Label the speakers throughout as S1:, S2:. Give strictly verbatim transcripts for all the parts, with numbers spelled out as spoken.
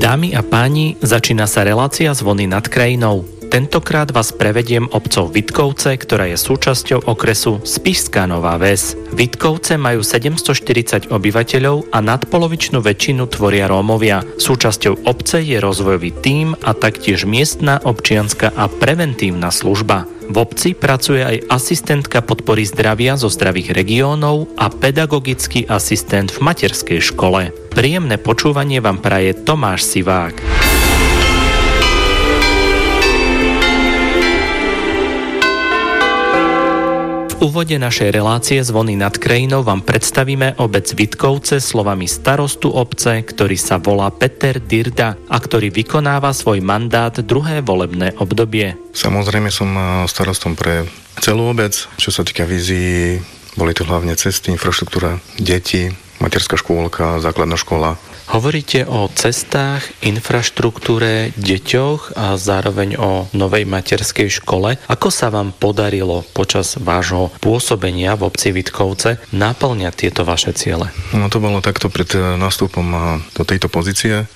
S1: Dámy a páni, začína sa relácia Zvony nad krajinou. Tentokrát vás prevediem obcov Vitkovce, ktorá je súčasťou okresu Spišská Nová Ves. Vitkovce majú sedemstoštyridsať obyvateľov a nadpolovičnú väčšinu tvoria Rómovia. Súčasťou obce je rozvojový tím a taktiež miestna, občianska a preventívna služba. V obci pracuje aj asistentka podpory zdravia zo zdravých regiónov a pedagogický asistent v materskej škole. Príjemné počúvanie vám praje Tomáš Sivák. V úvode našej relácie Zvony nad krajinou vám predstavíme obec Vitkovce slovami starostu obce, ktorý sa volá Peter Dirda a ktorý vykonáva svoj mandát druhé volebné obdobie.
S2: Samozrejme som starostom pre celú obec. Čo sa týka vízií, boli to hlavne cesty, infraštruktúra, deti, materská škôlka, základná škola.
S1: Hovoríte o cestách, infraštruktúre, deťoch a zároveň o novej materskej škole. Ako sa vám podarilo počas vášho pôsobenia v obci Vitkovce naplňať tieto vaše ciele?
S2: No to bolo takto pred nástupom do tejto pozície.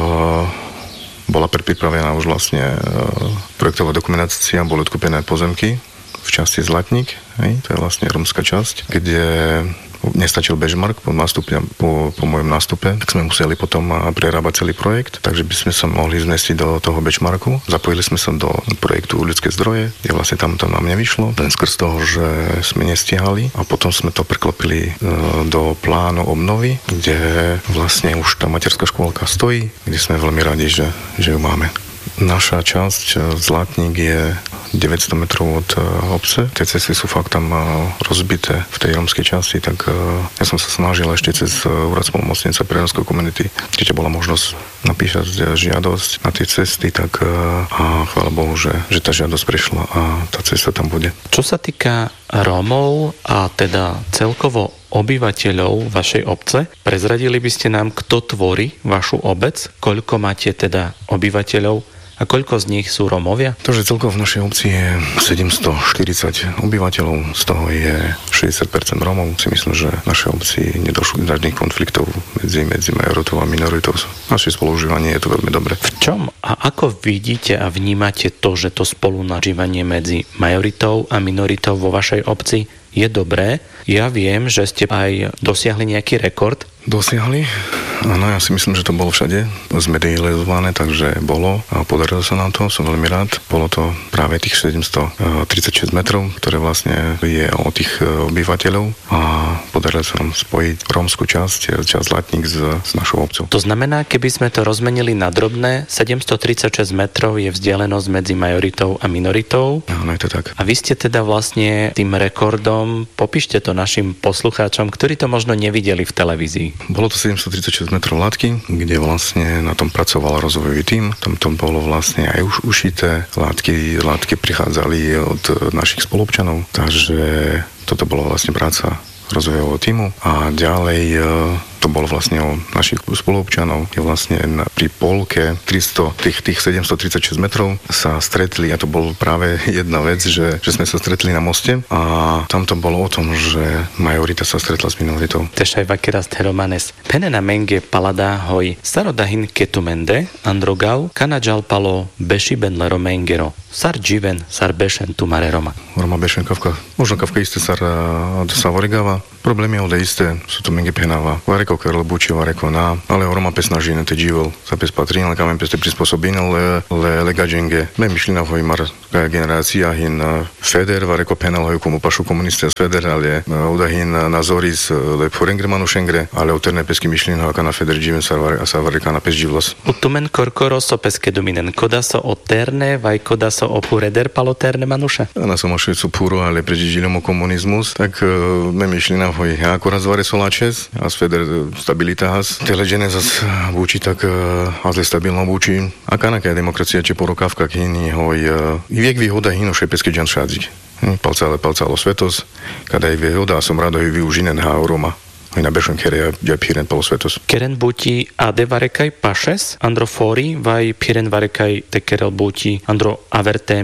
S2: Bola predpripravená už vlastne projektová dokumentácia, boli odkúpené pozemky v časti Zlatník, hej, to je vlastne rómska časť, kde nestačil benchmark po, nástupe, po, po mojom nástupe, tak sme museli potom prerábať celý projekt, takže by sme sa mohli zmestiť do toho benchmarku. Zapojili sme sa do projektu ľudské zdroje, kde vlastne tam to nám nevyšlo, len skrz toho, že sme nestihali a potom sme to preklopili e, do plánu obnovy, kde vlastne už tá materská škôlka stojí, kde sme veľmi radi, že, že ju máme. Naša časť Zlatník je deväťsto metrov od obce. Tie cesty sú fakt tam rozbité v tej rómskej časti, tak ja som sa snažil ešte cez úrad spolumocnenca pre rómskú komunity, keďže bola možnosť napísať žiadosť na tie cesty, tak a chvála Bohu, že, že tá žiadosť prešla a tá cesta tam bude.
S1: Čo sa týka Rómov a teda celkovo obyvateľov vašej obce, prezradili by ste nám, kto tvorí vašu obec, koľko máte teda obyvateľov a koľko z nich sú Rómovia?
S2: To, že celkovo v našej obci je sedemstoštyridsať obyvateľov, z toho je šesťdesiat percent Rómov. Si myslím, že v našej obci nedošlo k žiadnych konfliktov medzi, medzi majoritou a minoritou. Naše spolužívanie je to veľmi dobre.
S1: V čom a ako vidíte a vnímate to, že to spolunažívanie medzi majoritou a minoritou vo vašej obci je dobré? Ja viem, že ste aj dosiahli nejaký rekord.
S2: Dosiahli? Áno, ja si myslím, že to bolo všade zmedializované, takže bolo a podarilo sa nám to, som veľmi rád. Bolo to práve tých sedemstotridsaťšesť metrov, ktoré vlastne je o tých obyvateľov a podarilo sa nám spojiť rómsku časť, časť Zlatník s, s našou obcou.
S1: To znamená, keby sme to rozmenili na drobné, sedemstotridsaťšesť metrov je vzdialenosť medzi majoritou a minoritou.
S2: Áno, je to tak.
S1: A vy ste teda vlastne tým rekordom, popíšte to našim poslucháčom, ktorí to možno nevideli v televízii.
S2: Bolo to sedemstotridsaťšesť metrov látky, kde vlastne na tom pracoval rozvojový tím. Tam to bolo vlastne aj už ušité. Látky, látky prichádzali od našich spoluobčanov, takže toto bolo vlastne práca rozvojového tímu. A ďalej to bolo vlastne o našich spoluobčanov, kde vlastne pri polke tristo, tých, tých sedemstotridsaťšesť metrov sa stretli a to bol práve jedna vec, že, že sme sa stretli na moste a tam to bolo o tom, že majorita sa stretla s minoritou.
S1: Tesaj vakeras teromanes. Penena menge palada hoj. Sarodahin ketumende androgau kanadžal palo beši benlero mengero. Sar dživen, sar bešen tu mare Roma.
S2: Roma bešen kavka. Možno kavka isté sar savorigava. Problémy ovde isté sú to menge penava. Vareko kerlo buči vareko na, ale Roma pes nažine te dživel. Sa pes patrín, ale kamen pes te prispôsobín, le, le, le gađenge. Me myšlina hoj mar generácia hin Feder, vareko penal hoj komu pašu komuniste z Feder, ale udahin nazoris le forengre manušengre, ale uterne pesky myšlina hoj kana Feder dživen sa vareka na pes dživlos.
S1: Utumen korkoro so peske dominen. Koda so oterne, vaj koda so opureder paloterne manuša.
S2: Na som ošli supúru, ale pre džilomu komunizmus, tak me myšlina hoj akorát zvare solačes, a z Feder stabilita has. Teleđene zas buči tak azle stabilno buči. A kanaka je demokracija če porokavka kini hoj i vijek výhoda hino šepeske džan šadzik. Palca ale palcalo svetos, kada je výhoda som rado i využinen ha Roma. Hoj na bešen kere ja piren palo svetos.
S1: Keren buti ade varekaj pašes, andro fori, vaj piren varekaj te kerel buti andro avertemi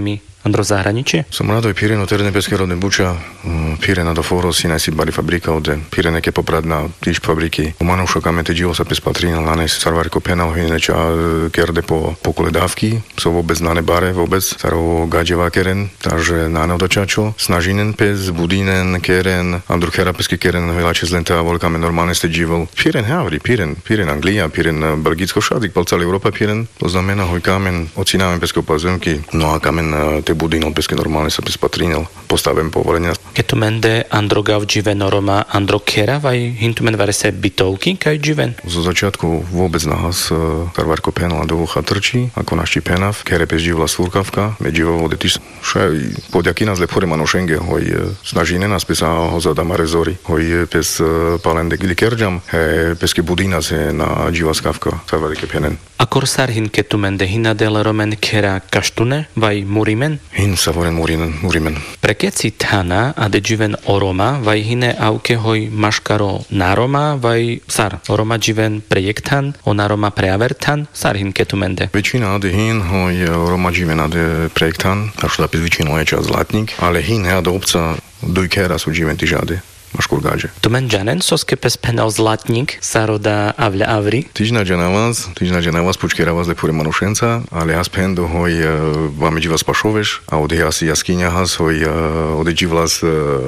S1: Andro zahraničie?
S2: Som radoj Pireno terne peske rodne buča, Pirena do foros, si najsi bari fabrika ode, Pirene ke popradna tiž fabriki. U Manušo kamete živo sa pes patrinal, na nej sarvarko penal, hineča kerde po pokole dávky, so vôbec na nebare, vôbec, saro gađeva keren, takže na neodočačo, snažinen pes, budinen, keren, Andru kera peske keren, hojlače zlenta, volkame normálne ste živel. Piren havri, Piren, Piren Anglia, Piren Belgicko šadik, pol celá Európa Piren, to znamená hoj kamen, ocináme peske pozemky, no a kamen te budino peske normálne sa pes patrinal, postavím povolenia.
S1: Keď tu mende Androgav živen noroma Andro kera, vaj hintu men vare se bytovky, kaj živen?
S2: Zo začiatku vôbec nahas sarvarko penal do ucha trčí, ako naši penav, kere pes živla surkavka, medživo vode tyž šaj, podjaký nás lepore manošenge, hoj snažine nás pes a ho zada marezori, hoj pes palende gili kerđam, he peske budina se na dživa skavka, sarvarike penen.
S1: A korsar hin keď tu mende hinadel romen kera kaštune, vaj murimen?
S2: Hin sa voren murimen, murimen.
S1: Prekeci tana a de živen oroma, vaj hine auke hoj maškaro naroma, vaj sar oroma živen projektan, onaroma preavertan, sar hin keď tu mende.
S2: Väčšina ade hin hoj oroma živen ade projektan, až da pes väčšinou je čas zlatník, ale hin he do obca dojkera sú živen ty žade. Maškurgáže.
S1: Tu men džanen soske pes penal zlatník, saroda avľa avri?
S2: Týždňa dža na vás, týždňa dža na vás, počkera vás lepure manušenca, ale has pendo hoj vám dži vás pašoveš, a ode asi jaskyňa has hoj ode dži vás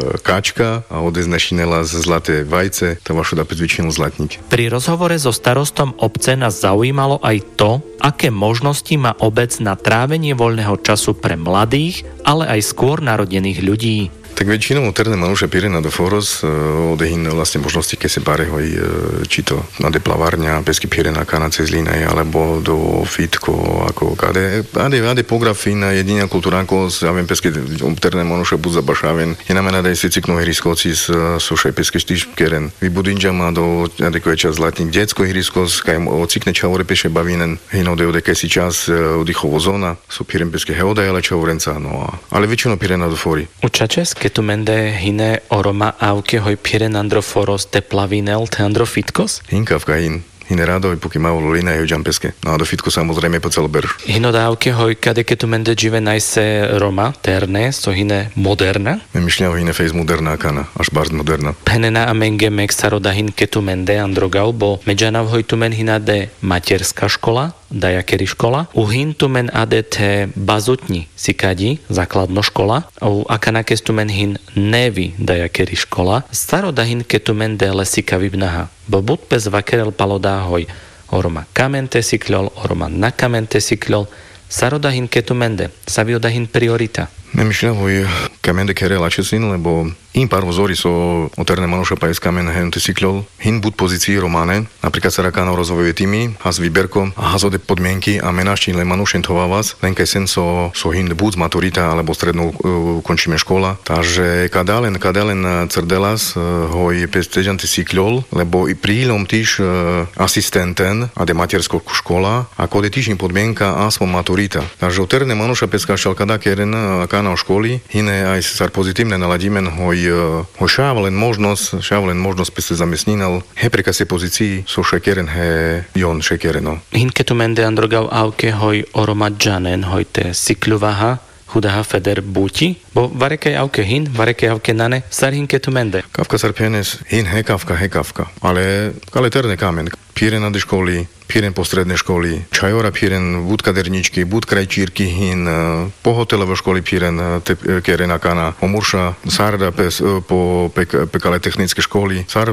S2: káčka, a ode znešinela zlaté vajce, to vašu da pes väčšinu zlatník.
S1: Pri rozhovore so starostom obce nás zaujímalo aj to, aké možnosti má obec na trávenie voľného času pre mladých, ale aj skôr narodených ľudí.
S2: Tak väčšinou terne manuša Pirena do foros odehin vlastne možnosti, keď sa bare hoj, či to na deplavárňa, pesky Pirena, kanace z Línej, alebo do fitko, ako kade, ade, ade pografín, jediná kultúranko, ja viem, pesky terne manuša buď zabašaven, je namena daj si ciknú hryskoci s sušaj pesky štyž keren. Vybudinča má do adekuje čas zlatník detsko hryskos, kaj ocikne čaure peše bavinen, hino de odekaj si čas oddychovo zóna, sú Piren pesky heodajale čaurenca, no a, ale väčšinou Pirena do fori.
S1: Učačes, tu mende hine oroma auke hoj Piren androforos te plavinel te androfitkos?
S2: Hinkavka hin. Hine radoj, poky malo lina je džampeske. No a do fitku samozrejme po celý berž.
S1: Hino da auke hoj kade ke tu mende žive najse Roma, terne, so hine moderna?
S2: Me myšľav hine fejs moderná kana, až barz moderna.
S1: Penena a menge mek saroda hin ke tu mende androgal, bo medžanav hoj tu men hina de materská škola, dajakeri škola. U hin tu men ade te bazutni sikadi, základno škola. U akanakes tu men hin nevi dajakeri škola. Staroda hin ke tu men de lesika vibnaha. Bo bud pes vakerel palodá hoj. Oroma kamente sikľol, oroma na kamente sikľol. Saroda hin ke tu mende. Savioda hin priorita.
S2: Nemyšľav hoj kamende kere lačesin, lebo im pár vzory so oterne manoša pajs kamen hen te sikľol. Hin bud pozícii románe, napríklad sa rakáno rozvojové týmy, has výberko, a hazode podmienky a menáštin le manušen vás, len kaj sen so, so hin bud z maturita alebo strednou uh, končíme škola. Takže kadalen, kadalen crdelas uh, hoj pes težan te sikľol, lebo i prílom týž uh, asistenten a de matersko škola, ako de týžim podmienka asmo maturita. Takže oterne manoša peska šalkada keren uh, kanál školy, hine aj sar pozitívne naladimen hoj ho šáv len možnosť, šáv len možnosť pes se zamestnínal, he preka se pozícii so šekeren he jon šekereno.
S1: Hin ke tu mende androgav auke hoj oroma džanen hoj te sikľuvaha, hudaha feder buti, bo varekaj auke hin, varekaj auke nane, sar hin ke tu mende.
S2: Kavka sar penes, hin he kavka, he kavka, ale kale terne kamen, Piren ade školy, Piren po strednej školy, čajora Piren, bud kaderničky, bud krajčírky hin, po hotelové školy Piren, te kerena kana, omurša, sarda pes, po pek, pekale technické školy, sar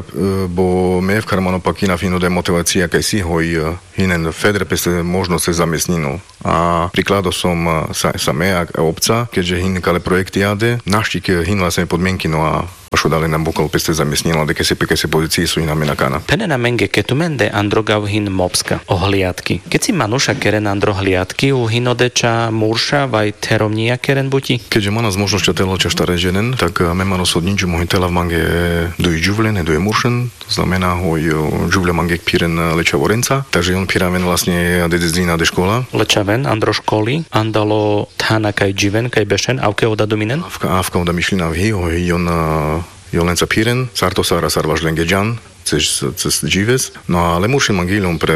S2: bo mev karmano pakina fino de motivácia, kaj si hoj hinen feder pes možno se zamestninu. A príklado som sa, sa me a obca, keďže hin kale projekty jade, naštík hin vlastne podmienky, no a Pašo dali nám bokol peste zamestnila, deke se peke se pozícii sú iná menakana.
S1: Penena menge ketu mende androgav hin mopska ohliadky. Keď si manuša keren andro hliadky u hinodeča murša vaj teromnia keren buti?
S2: Keďže má nás možnosť telo ča štare ženen, tak me manos od niču mohi tela v mange duje džuvlen, duje muršen, to znamená hoj džuvle mange piren leča vorenca, takže on piraven vlastne ade zlina de škola.
S1: Lečaven andro školy, andalo tana kaj dživen, kaj bešen, avke oda dominen?
S2: Avka, avka oda myšlina vhi, hoj on Jolenca Piren, sarto sara sarvaš lengeđan, cez, cez džives, no ale mušin mangilom prerad.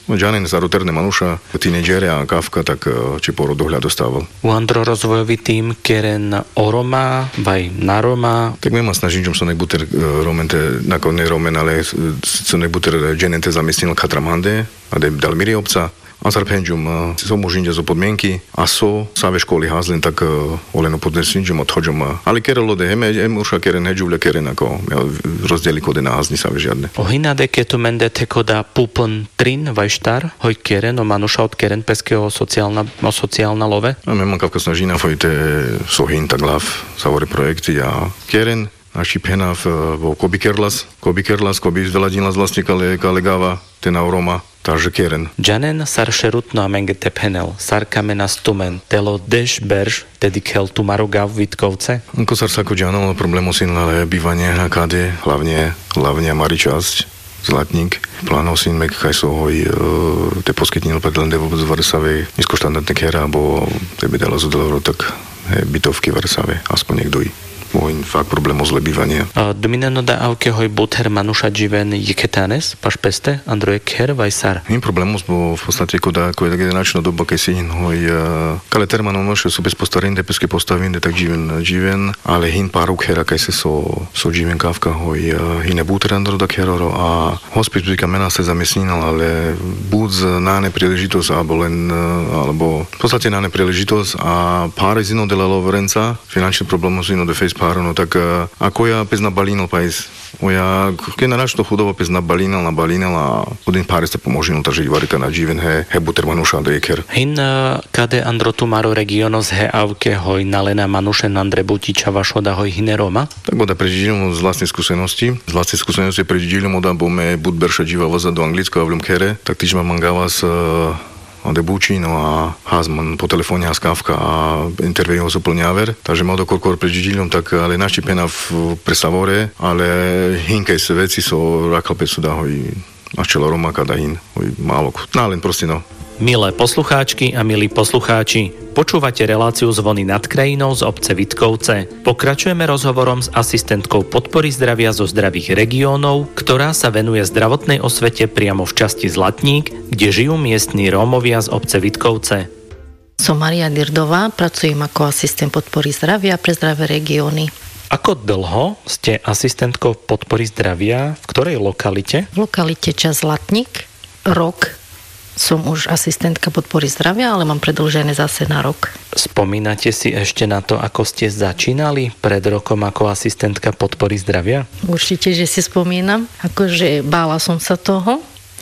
S2: Janen za Roterne Manuša, tínedžere a Kafka, tak či porodohľad dostával.
S1: U Andro rozvojový tým, keren Oroma, vaj Naroma.
S2: Tak my ma snažím, že som nekbuter romente, nako ne romen, ale som nekbuter Janente zamestnil Katramande, a dal miri obca. A zarpenđum som už inde zo podmienky a so save školy házlen tak oleno podnesinđum odhođum. Ali kerelo de heme, em uša keren heđuvle keren ako rozdjeli kode na házni save žiadne.
S1: O hinade ketu mende tekoda pupon trin vajštar, hoj keren, o manuša od keren peského sociálna, o sociálna love?
S2: A memang kavka snažina fojte sohin tak lav savore projekty a keren naši penav vo Kobikerlas, Kobikerlas, Kobi zveladinlas vlastne kale, kale gava, ten Auroma. Takže keren.
S1: Janen sar šerutno a mengete penel, sar kamena stumen, telo deš berž, tedy kel tu marogav Vitkovce.
S2: Ako sar sako džanalo problému sin, ale bývanie na kade, hlavne, hlavne mari časť, Zlatník. Plánov sin mek kaj so hoj e, te poskytnil predlende vôbec v Varsave nízkoštandardné kera, bo te by dalo zodelo tak he, bytovky v Varsave, aspoň niekto i. Môj fakt problémov zle bývania.
S1: Dominano da auke hoj buter manuša živen jeketanes, paš peste, androje ker vajsar.
S2: Mým problémom bo v podstate koda, koja generačná doba, keď si hin hoj kale termanom noše sú bez postavení, depeske postavení, tak živen, živen, ale hin pár ukhera, kaj se so, so živen kávka hoj hine buter andro da keroro a hospic byka mena se zamestnínal, ale buď na nepríležitosť, alebo len, alebo v podstate na nepríležitosť a pár z ino de la Loverenca, finančný problém z ino de face no tak uh, ako ja pes nabalínal pajs. Ja generačno chudoba pes nabalínal, nabalínal a один pár ste pomožil, takže varika na živen he, he buter manuša do jeker.
S1: Hin uh, kade andro tu maro regionos he avke hoj nalena manuše nandre butiča vašoda hoj hine Roma?
S2: Tak boda prežidilom z vlastnej skúsenosti. Z vlastnej skúsenosti prežidilom oda bome bud berša dživa vaza do Anglicko a v Lumkere, tak týž ma mangava s uh, de Bučino a Hazman po telefóne a skávka a interview so plňaver, takže mal do korkor pred Židilom, tak ale naštipena v presavore, ale hinkaj se veci so rakalpe sú da hoj načelo Roma kada hin, hoj málo, no len proste no.
S1: Milé poslucháčky a milí poslucháči, počúvate reláciu Zvony nad krajinou z obce Vitkovce. Pokračujeme rozhovorom s asistentkou podpory zdravia zo zdravých regiónov, ktorá sa venuje zdravotnej osvete priamo v časti Zlatník, kde žijú miestni Rómovia z obce Vitkovce.
S3: Som Maria Dirdová, pracujem ako asistent podpory zdravia pre zdravé regióny.
S1: Ako dlho ste asistentkou podpory zdravia? V ktorej lokalite?
S3: V lokalite čas Zlatník, rok. Som už asistentka podpory zdravia, ale mám predĺžené zase na rok.
S1: Spomínate si ešte na to, ako ste začínali pred rokom ako asistentka podpory zdravia?
S3: Určite, že si spomínam. Akože bála som sa toho,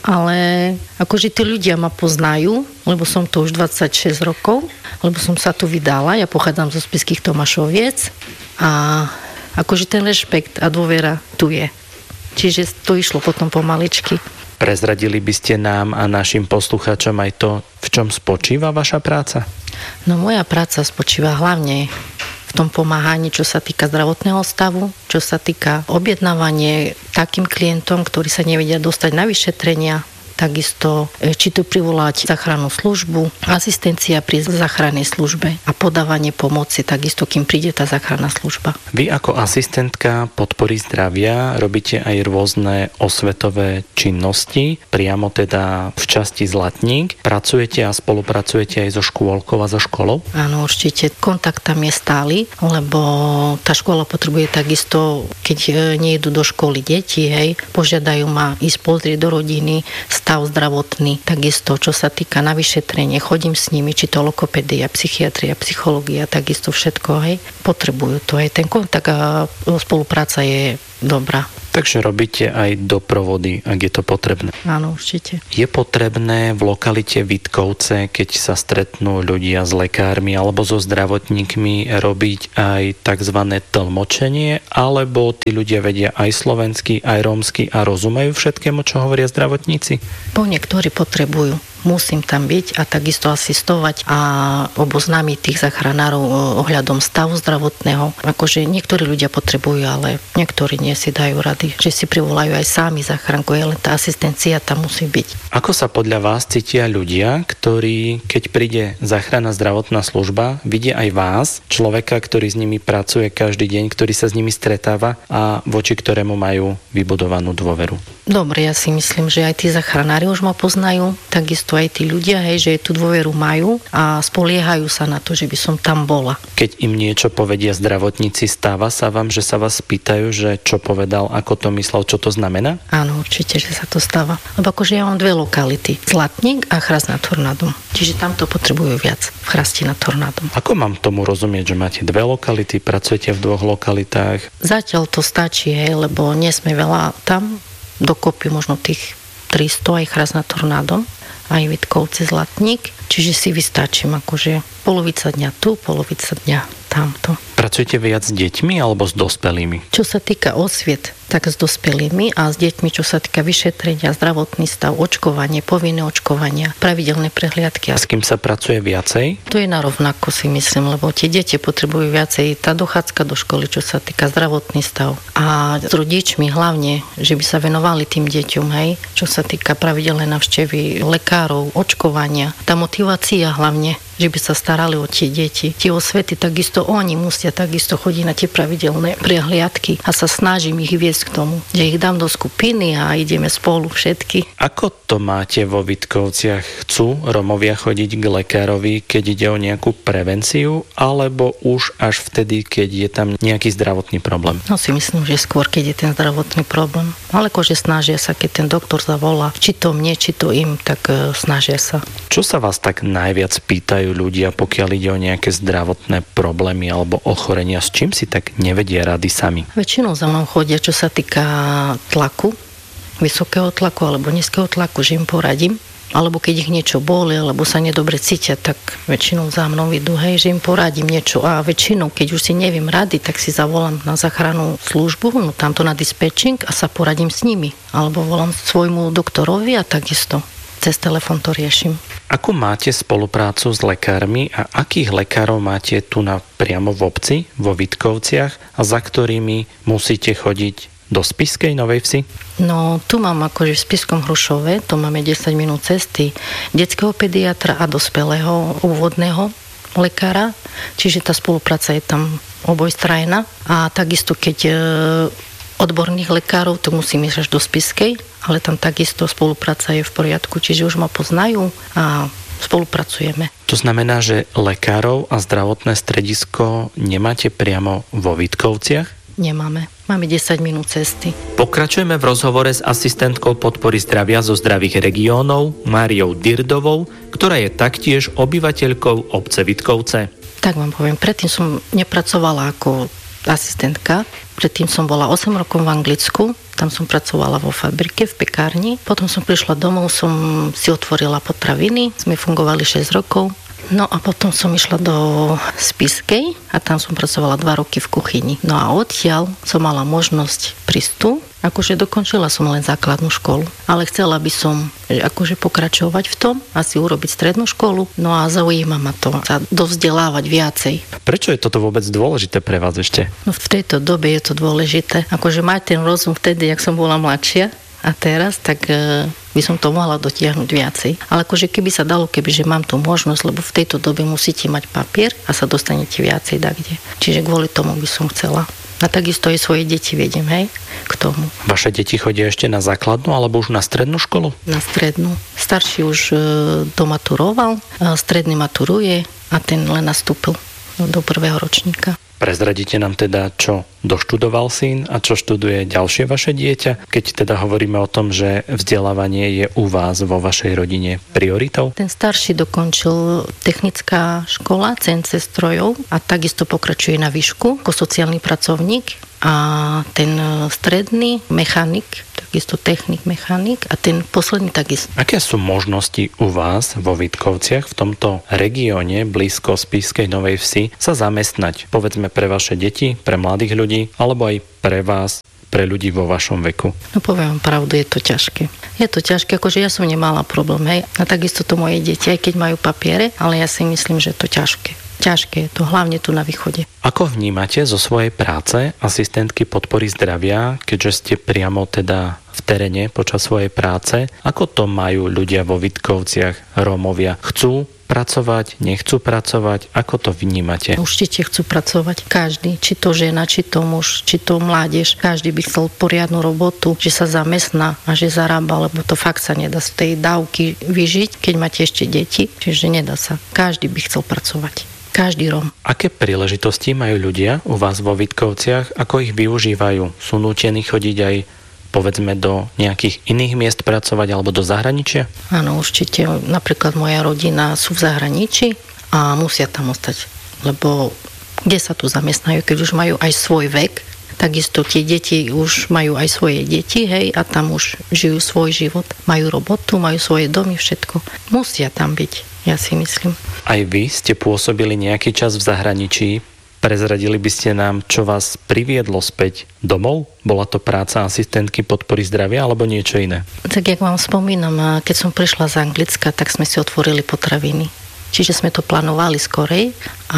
S3: ale akože tí ľudia ma poznajú, lebo som to už dvadsaťšesť rokov, lebo som sa tu vydala. Ja pochádzam zo Spišských Tomášoviec a akože ten rešpekt a dôvera tu je. Čiže to išlo potom pomaličky.
S1: Prezradili by ste nám a našim poslucháčom aj to, v čom spočíva vaša práca?
S3: No moja práca spočíva hlavne v tom pomáhaní, čo sa týka zdravotného stavu, čo sa týka objednávania takým klientom, ktorí sa nevedia dostať na vyšetrenia, takisto či tu privolať záchrannú službu, asistencia pri záchrannej službe a podávanie pomoci, takisto kým príde tá záchranná služba.
S1: Vy ako asistentka podpory zdravia robíte aj rôzne osvetové činnosti, priamo teda v časti Zlatník. Pracujete a spolupracujete aj so škôlkou a so školou?
S3: Áno, určite. Kontakt tam je stály, lebo tá škola potrebuje takisto, keď nejdu do školy deti, hej, požiadajú ma ísť pozrieť do rodiny, stav zdravotný, takisto čo sa týka na vyšetrenie, chodím s nimi, či to logopédia, psychiatria, psychológia, takisto všetko, hej, potrebujú to, hej, ten kontakt a spolupráca je dobrá.
S1: Takže robíte aj doprovody, ak je to potrebné.
S3: Áno, určite.
S1: Je potrebné v lokalite Vitkovce, keď sa stretnú ľudia s lekármi alebo so zdravotníkmi, robiť aj tzv. Tlmočenie, alebo tí ľudia vedia aj slovensky, aj rómsky a rozumejú všetkému, čo hovoria zdravotníci?
S3: Po niektorí potrebujú. musím tam byť a takisto asistovať a oboznámiť tých záchranárov ohľadom stavu zdravotného. Akože niektorí ľudia potrebujú, ale niektorí nie si dajú rady, že si privolajú aj sami záchranku, len tá asistencia tam musí byť.
S1: Ako sa podľa vás cítia ľudia, ktorí, keď príde záchranná zdravotná služba, vidia aj vás, človeka, ktorý s nimi pracuje každý deň, ktorý sa s nimi stretáva a voči ktorému majú vybudovanú dôveru?
S3: Dobre, ja si myslím, že aj tí záchranári už ma poznajú, takisto aj tí ľudia, hej, že tú dôveru majú a spoliehajú sa na to, že by som tam bola.
S1: Keď im niečo povedia zdravotníci, stáva sa vám, že sa vás pýtajú, že čo povedal, ako to myslel, čo to znamená?
S3: Áno, určite, že sa to stáva. Lebo akože ja mám dve lokality, Zlatník a Chrast nad Tornádom. Čiže tam to potrebujú viac, v Chrasti nad Tornádom.
S1: Ako mám tomu rozumieť, že máte dve lokality, pracujete v dvoch lokalitách?
S3: Zatiaľ to stačí, hej, lebo nie sme veľa tam, dokopy možno tých tristo, aj Chrast nad Tornádom, aj Vitkovce, Zlatník, čiže si vystačím, akože polovica dňa tu, polovica dňa tamto.
S1: Pracujete viac s deťmi alebo s dospelými?
S3: Čo sa týka osviet, tak s dospelými a s deťmi, čo sa týka vyšetrenia, zdravotný stav, očkovanie, povinné očkovania, pravidelné prehliadky.
S1: A s kým sa pracuje viacej?
S3: To je narovnako, si myslím, lebo tie deti potrebujú viacej tá dochádzka do školy, čo sa týka zdravotný stav. A s rodičmi hlavne, že by sa venovali tým deťom, hej, čo sa týka pravidelné návštevy lekárov, očkovania, tá motivácia hlavne, že by sa starali o tie deti. Tie osvety, takisto oni musia takisto chodiť na tie pravidelné prehliadky a sa snažím ich viesť k tomu, že ich dám do skupiny a ideme spolu všetky.
S1: Ako to máte vo Vitkovciach? Chcú Romovia chodiť k lekárovi, keď ide o nejakú prevenciu, alebo už až vtedy, keď je tam nejaký zdravotný problém?
S3: No si myslím, že skôr, keď je ten zdravotný problém. Ale akože snažia sa, keď ten doktor zavolá, či to mne, či to im, tak uh, snažia sa.
S1: Čo sa vás tak najviac pýtajú ľudia, pokiaľ ide o nejaké zdravotné problémy alebo ochorenia, s čím si tak nevedia rady sami?
S3: Väčšinou za mnou chodia, čo sa týka tlaku, vysokého tlaku alebo nízkeho tlaku, že im poradím. Alebo keď ich niečo boli, alebo sa nedobre cítia, tak väčšinou za mnou idú, hej, že im poradím niečo. A väčšinou, keď už si neviem rady, tak si zavolám na záchrannú službu, no tamto na dispečing a sa poradím s nimi. Alebo volám svojmu doktorovi a takisto cez telefón to riešim.
S1: Ako máte spoluprácu s lekármi a akých lekárov máte tu na, priamo v obci, vo Vitkovciach a za ktorými musíte chodiť do Spišskej Novej Vsi?
S3: No, tu mám akože v Spišskom Hrušove, to máme desať minút cesty detského pediatra a dospelého úvodného lekára, čiže tá spolupráca je tam obojstrajná. A takisto, keď e, odborných lekárov, to musím ísť až do Spišskej, ale tam takisto spolupráca je v poriadku, čiže už ma poznajú a spolupracujeme.
S1: To znamená, že lekárov a zdravotné stredisko nemáte priamo vo Vitkovciach?
S3: Nemáme. Máme desať minút cesty.
S1: Pokračujeme v rozhovore s asistentkou podpory zdravia zo zdravých regiónov Máriou Dirdovou, ktorá je taktiež obyvateľkou obce Vitkovce.
S3: Tak vám poviem, predtým som nepracovala ako asistentka. Predtým som bola osem rokov v Anglicku, tam som pracovala vo fabrike, v pekárni. Potom som prišla domov, som si otvorila potraviny, sme fungovali šesť rokov. No a potom som išla do Spišskej a tam som pracovala dva roky v kuchyni. No a odtiaľ som mala možnosť prísť tu. Akože dokončila som len základnú školu, ale chcela by som akože pokračovať v tom, asi urobiť strednú školu, no a zaujíma ma to sa dovzdelávať viacej.
S1: Prečo je toto vôbec dôležité pre vás ešte?
S3: No v tejto dobe je to dôležité. Akože mať ten rozum vtedy, jak som bola mladšia, a teraz, tak e, by som to mohla dotiahnuť viacej. Ale akože keby sa dalo, kebyže mám tú možnosť, lebo v tejto dobe musíte mať papier a sa dostanete viacej dakde. Čiže kvôli tomu by som chcela. A takisto aj svoje deti vediem, hej, k tomu.
S1: Vaše deti chodia ešte na základnú alebo už na strednú školu?
S3: Na strednú. Starší už e, domaturoval, e, stredný maturuje a ten len nastúpil do prvého ročníka.
S1: Prezradíte nám teda, čo doštudoval syn a čo študuje ďalšie vaše dieťa, keď teda hovoríme o tom, že vzdelávanie je u vás vo vašej rodine prioritou?
S3: Ten starší dokončil technická škola cé en cé strojov a takisto pokračuje na výšku ako sociálny pracovník a ten stredný mechanik, takisto technik, mechanik a ten posledný takisto.
S1: Aké sú možnosti u vás vo Vitkovciach v tomto regióne blízko Spišskej Novej Vsi sa zamestnať, povedzme pre vaše deti, pre mladých ľudí, alebo aj pre vás pre ľudí vo vašom veku?
S3: No poviem pravdu, je to ťažké. Je to ťažké, akože ja som nemala problém, hej. A takisto to moje deti, aj keď majú papiere, ale ja si myslím, že je to ťažké. Ťažké je to, hlavne tu na východe.
S1: Ako vnímate zo svojej práce asistentky podpory zdravia, keďže ste priamo teda v teréne počas svojej práce? Ako to majú ľudia vo Vitkovciach, Rómovia? Chcú pracovať, nechcú pracovať? Ako to vnímate?
S3: Určite chcú pracovať každý, či to žena, či to muž, či to mládež. Každý by chcel poriadnu robotu, že sa zamestná a že zarába, lebo to fakt sa nedá z tej dávky vyžiť, keď máte ešte deti, čiže nedá sa. Každý by chcel pracovať. Každý Róm.
S1: Aké príležitosti majú ľudia u vás vo Vitkovciach? Ako ich využívajú? Sú nútení chodiť aj povedzme do nejakých iných miest pracovať alebo do zahraničia?
S3: Áno, určite. Napríklad moja rodina sú v zahraničí a musia tam ostať. Lebo kde sa tu zamestnajú, keď už majú aj svoj vek, takisto tie deti už majú aj svoje deti, hej, a tam už žijú svoj život. Majú robotu, majú svoje domy, všetko. Musia tam byť. Ja si myslím.
S1: Aj vy ste pôsobili nejaký čas v zahraničí. Prezradili by ste nám, čo vás priviedlo späť domov? Bola to práca asistentky podpory zdravia alebo niečo iné?
S3: Tak jak vám spomínam, keď som prišla z Anglicka, tak sme si otvorili potraviny. Čiže sme to plánovali skorej a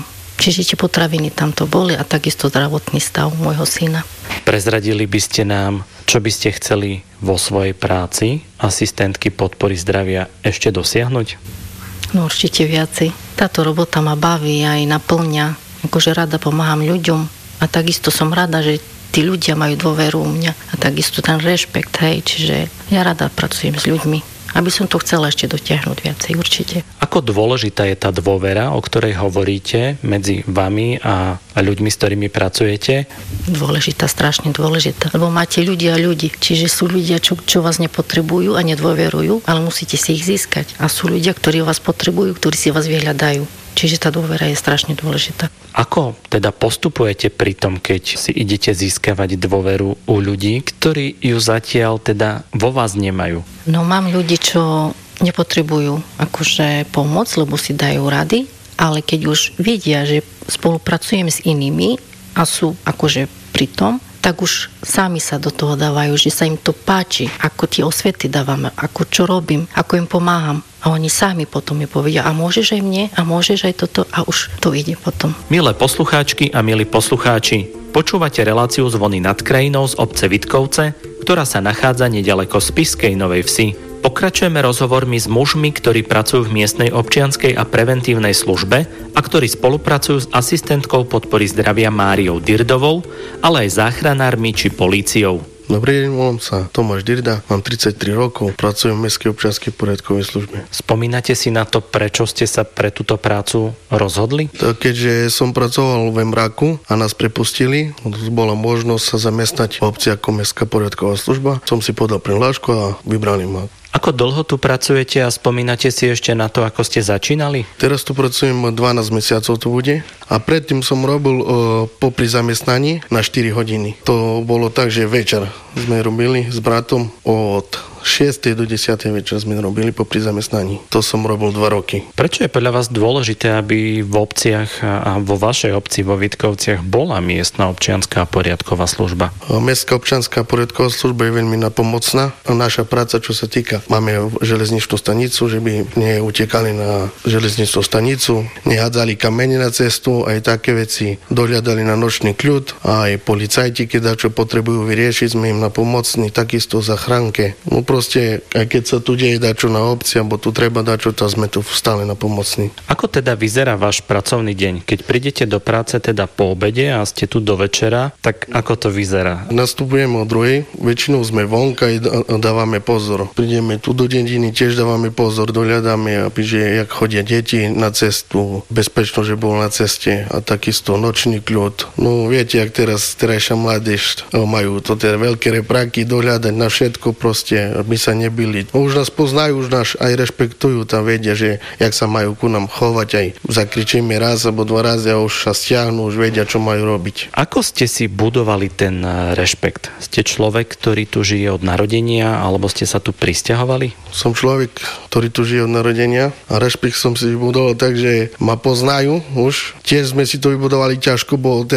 S3: čiže tie potraviny tam to boli a takisto zdravotný stav môjho syna.
S1: Prezradili by ste nám, čo by ste chceli vo svojej práci asistentky podpory zdravia ešte dosiahnuť?
S3: No určite viacej. Táto robota ma baví aj naplňa. Akože rada pomáham ľuďom a takisto som rada, že tí ľudia majú dôveru u mňa a takisto ten rešpekt, hej, čiže ja rada pracujem s ľuďmi. Aby som to chcela ešte dotiahnuť viacej, určite.
S1: Ako dôležitá je tá dôvera, o ktorej hovoríte medzi vami a ľuďmi, s ktorými pracujete?
S3: Dôležitá, strašne dôležitá. Lebo máte ľudia a ľudí. Čiže sú ľudia, čo, čo vás nepotrebujú a nedôverujú, ale musíte si ich získať. A sú ľudia, ktorí vás potrebujú, ktorí si vás vyhľadajú. Čiže tá dôvera je strašne dôležitá.
S1: Ako teda postupujete pri tom, keď si idete získavať dôveru u ľudí, ktorí ju zatiaľ teda vo vás nemajú?
S3: No mám ľudí, čo nepotrebujú akože pomoc, lebo si dajú rady, ale keď už vidia, že spolupracujem s inými a sú akože pri tom, tak už sami sa do toho dávajú, že sa im to páči, ako tie osvety dávam, ako čo robím, ako im pomáham. A oni sami potom mi povedia, a môžeš aj mne, a môžeš aj toto, a už to ide potom.
S1: Milé poslucháčky a milí poslucháči, počúvate reláciu Zvony nad krajinou z obce Vitkovce, ktorá sa nachádza nedaleko Spišskej Novej Vsi. Pokračujeme rozhovormi s mužmi, ktorí pracujú v miestnej občianskej a preventívnej službe a ktorí spolupracujú s asistentkou podpory zdravia Máriou Dirdovou, ale aj záchranármi či políciou.
S4: Dobrý deň, volám sa Tomáš Dirda, mám tridsaťtri rokov, pracujem v Mestskej občianskej poriadkovej službe.
S1: Spomínate si na to, prečo ste sa pre túto prácu rozhodli?
S4: Tak keďže som pracoval v Emráku a nás prepustili, bola možnosť sa zamestnať v obci ako Mestská poriadková služba, som si podal prihlášku a vybrali ma.
S1: Ako dlho tu pracujete a spomínate si ešte na to, ako ste začínali?
S4: Teraz tu pracujem dvanásť mesiacov tu bude a predtým som robil uh, popri zamestnaní na štyri hodiny. To bolo tak, že večer sme robili s bratom od šiestej do desiatej večer sme robili popri zamestnaní. To som robil dva roky.
S1: Prečo je podľa vás dôležité, aby v obciach a vo vašej obci vo Vitkovciach bola miestna občianska poriadková služba?
S4: Mestská občianska poriadková služba je veľmi napomocná. Naša práca, čo sa týka, máme železničnú stanicu, že by neutekali na železničnú stanicu, nehádzali kamene na cestu, aj také veci, dohľadali na nočný kľud, aj policajti, keď čo potrebujú vyriešiť, sme im napomocní, takisto zachránke. No proste, aj keď sa tu deje dačo na obci, alebo tu treba dačo, to sme tu stále napomocní.
S1: Ako teda vyzerá váš pracovný deň? Keď prídete do práce teda po obede a ste tu do večera, tak ako to vyzerá?
S4: Nastupujeme o druhej, väčšinou sme vonka a dávame pozor. Prídeme tu do dediny, tiež dávame pozor, dohľadáme, aby že jak chodia deti na cestu, bezpečno, že bol na ceste a takisto nočný kľud. No viete, jak teraz terajšia mládež majú to tie veľké repráky, dohľadať na všetko proste, aby sa nebili. Už nás poznajú, už nás aj rešpektujú, tam vedia, že jak sa majú ku nám chovať, aj zakričíme raz alebo dva razy a už sa stiahnu, už vedia, čo majú robiť.
S1: Ako ste si budovali ten rešpekt? Ste človek, ktorý tu žije od narodenia, alebo ste sa tu prisťahovali?
S4: Som človek, ktorý tu žije od narodenia a rešpekt som si vybudoval tak, že ma poznajú už. Tiež sme si to vybudovali ťažko, bo teraz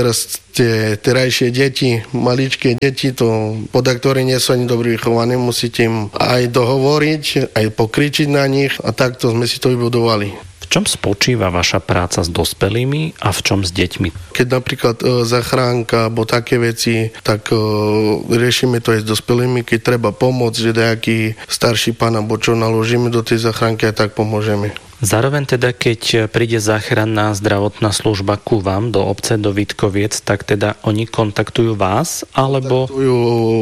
S4: tie terajšie deti, maličké deti, to poda, ktoré nie sú ani dobre vychované, musíte im aj dohovoriť, aj pokričiť na nich a takto sme si to vybudovali.
S1: V čom spočíva vaša práca s dospelými a v čom s deťmi?
S4: Keď napríklad e, zachránka alebo také veci, tak e, riešime to aj s dospelými, keď treba pomôcť, že nejaký starší pán alebo čo naložíme do tej zachránky a tak pomôžeme.
S1: Zároveň teda, keď príde záchranná zdravotná služba ku vám do obce, do Vítkoviec, tak teda oni kontaktujú vás, alebo...
S4: Kontaktujú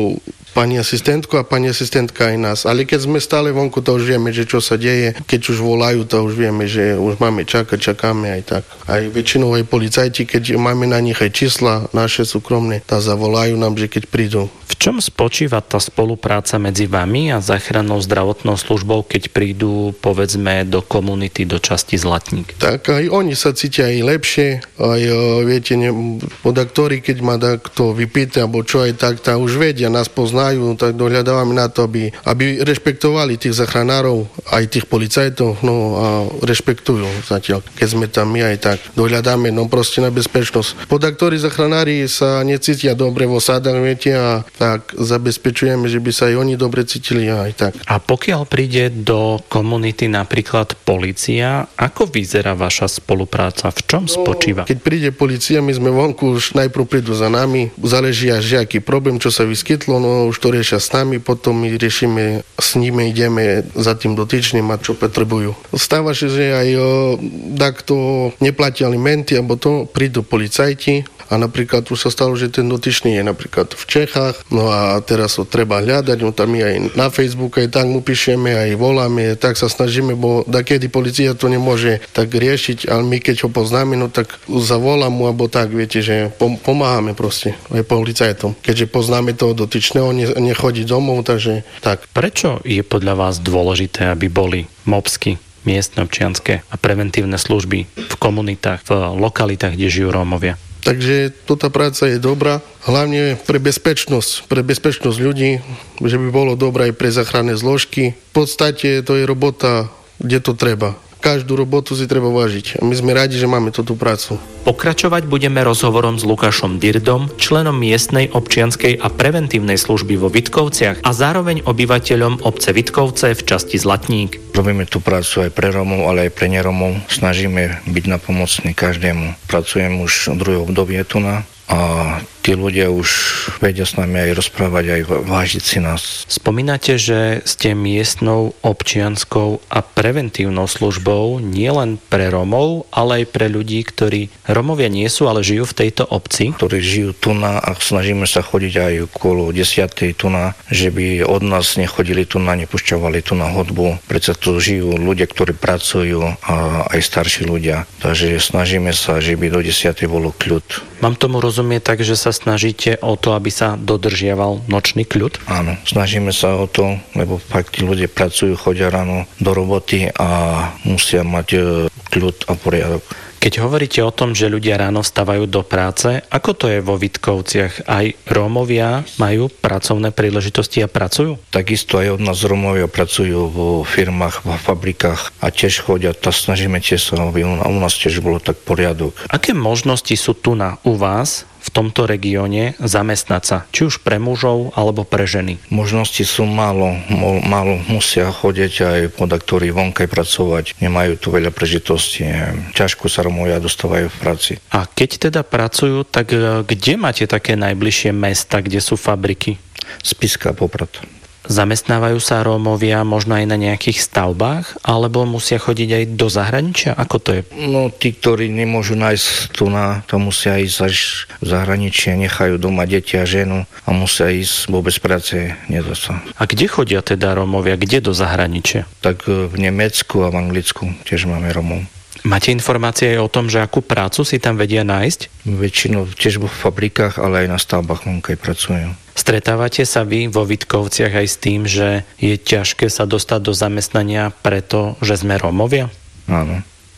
S4: pani asistentku a pani asistentka aj nás. Ale keď sme stále vonku, to už vieme, že čo sa deje. Keď už volajú, to už vieme, že už máme čakať, čakáme aj tak. Aj väčšinou aj policajti, keď máme na nich aj čísla naše súkromné, tá zavolajú nám, že keď prídu.
S1: V čom spočíva tá spolupráca medzi vami a záchrannou zdravotnou službou, keď prídu, povedzme, do komunity, do časti Zlatník?
S4: Tak aj oni sa cítia aj lepšie, aj viete, ne, podaktori, keď ma takto vypýta, alebo čo aj tak, tá už vedia, nás poznajú, tak dohľadávame na to, aby, aby rešpektovali tých zachránárov, aj tých policajtov, no a rešpektujú zatiaľ. Keď sme tam my aj tak dohľadáme, no proste na bezpečnosť. Podaktori zachránári sa necítia dobre vo sádach, viete, a tak zabezpečujeme, že by sa aj oni dobre cítili aj tak.
S1: A pokiaľ príde do komunity napríklad polícia, ako vyzerá vaša spolupráca? V čom spočíva?
S4: No, keď príde polícia, my sme vonku, už najprv prídu za nami, záleží až aký problém, čo sa vyskytlo, no už to riešia s nami, potom my riešime s nimi, ideme za tým dotyčným a čo potrebujú. Stáva sa, že aj o, takto neplatia alimenty, alebo to prídu policajti a napríklad už sa stalo, že ten dotyčný je napríklad v Čechách, no a teraz ho treba hľadať, no tam my aj na Facebook, aj tak mu píšeme, aj voláme, tak sa snažíme, bo dakedy policia to nemôže tak riešiť, ale my keď ho poznáme, no tak zavolám mu, alebo tak, viete, že pomáhame proste aj policajtom. Keďže poznáme toho dotyčného, nechodí domov, takže tak.
S1: Prečo je podľa vás dôležité, aby boli mopsky, miestne občianske a preventívne služby v komunitách, v lokalitách, kde žijú Rómovia?
S4: Takže tota práca je dobrá, hlavne pre bezpečnosť, pre bezpečnosť ľudí, že by bolo dobré aj pre záchranné zložky. V podstate to je robota, kde to treba. Každú robotu si treba vážiť. A my sme radi, že máme túto prácu.
S1: Pokračovať budeme rozhovorom s Lukášom Dirdom, členom miestnej občianskej a preventívnej služby vo Vitkovciach a zároveň obyvateľom obce Vitkovce v časti Zlatník.
S5: Robíme tú prácu aj pre Rómov, ale aj pre neromov. Snažíme byť napomocní každému. Pracujem už druhé obdobie tu na a tí ľudia už vedia s nami aj rozprávať, aj vážiť si nás.
S1: Spomínate, že ste miestnou občianskou a preventívnou službou nielen pre Rómov, ale aj pre ľudí, ktorí Rómovia nie sú, ale žijú v tejto obci?
S5: Ktorí žijú tu na a snažíme sa chodiť aj okolo desiatej tu na, že by od nás nechodili tu na, nepúšťovali tu na hudbu. Preto tu žijú ľudia, ktorí pracujú a aj starší ľudia. Takže snažíme sa, že by do desiatej bolo kľud.
S1: Mám tomu rozumieť tak, že sa snažíte o to, aby sa dodržiaval nočný kľud?
S5: Áno, snažíme sa o to, lebo fakt tí ľudia pracujú, chodia ráno do roboty a musia mať kľud a poriadok.
S1: Keď hovoríte o tom, že ľudia ráno vstávajú do práce, ako to je vo Vitkovciach? Aj Rómovia majú pracovné príležitosti a pracujú?
S5: Takisto aj od nás Rómovia pracujú vo firmách, vo fabrikách a tiež chodia, to snažíme tiež sa, aby u nás tiež bolo tak poriadok. Aké
S1: možnosti sú tu na u vás v tomto regióne zamestnať sa, či už pre mužov alebo pre ženy?
S5: Možnosti sú málo, málo musia chodiť aj podaktori vonkaj pracovať, nemajú tu veľa prežitostí, ťažko sa Rómovia dostávajú v práci.
S1: A keď teda pracujú, tak kde máte také najbližšie mesta, kde sú fabriky?
S5: Spišská, Poprad.
S1: Zamestnávajú sa Rómovia možno aj na nejakých stavbách, alebo musia chodiť aj do zahraničia? Ako to je?
S5: No, tí, ktorí nemôžu nájsť tu na, to musia ísť až v zahraničie, nechajú doma deti a ženu a musia ísť, bo bez práce nedá sa.
S1: A kde chodia teda Rómovia? Kde do zahraničia?
S5: Tak v Nemecku a v Anglicku tiež máme Rómov.
S1: Máte informácie aj o tom, že akú prácu si tam vedia nájsť?
S5: Väčšinou tiež vo fabrikách, ale aj na stavbách vonkaj pracujú.
S1: Stretávate sa vy vo Vitkovciach aj s tým, že je ťažké sa dostať do zamestnania preto, že sme Rómovia?
S5: Áno.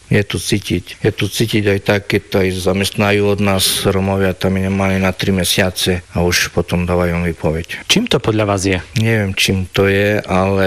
S5: Je tu cítiť. Je tu cítiť aj tak, keď aj zamestnajú od nás Romovia, tam nemali na tri mesiace a už potom dávajú výpoveď.
S1: Čím to podľa vás je?
S5: Neviem, čím to je, ale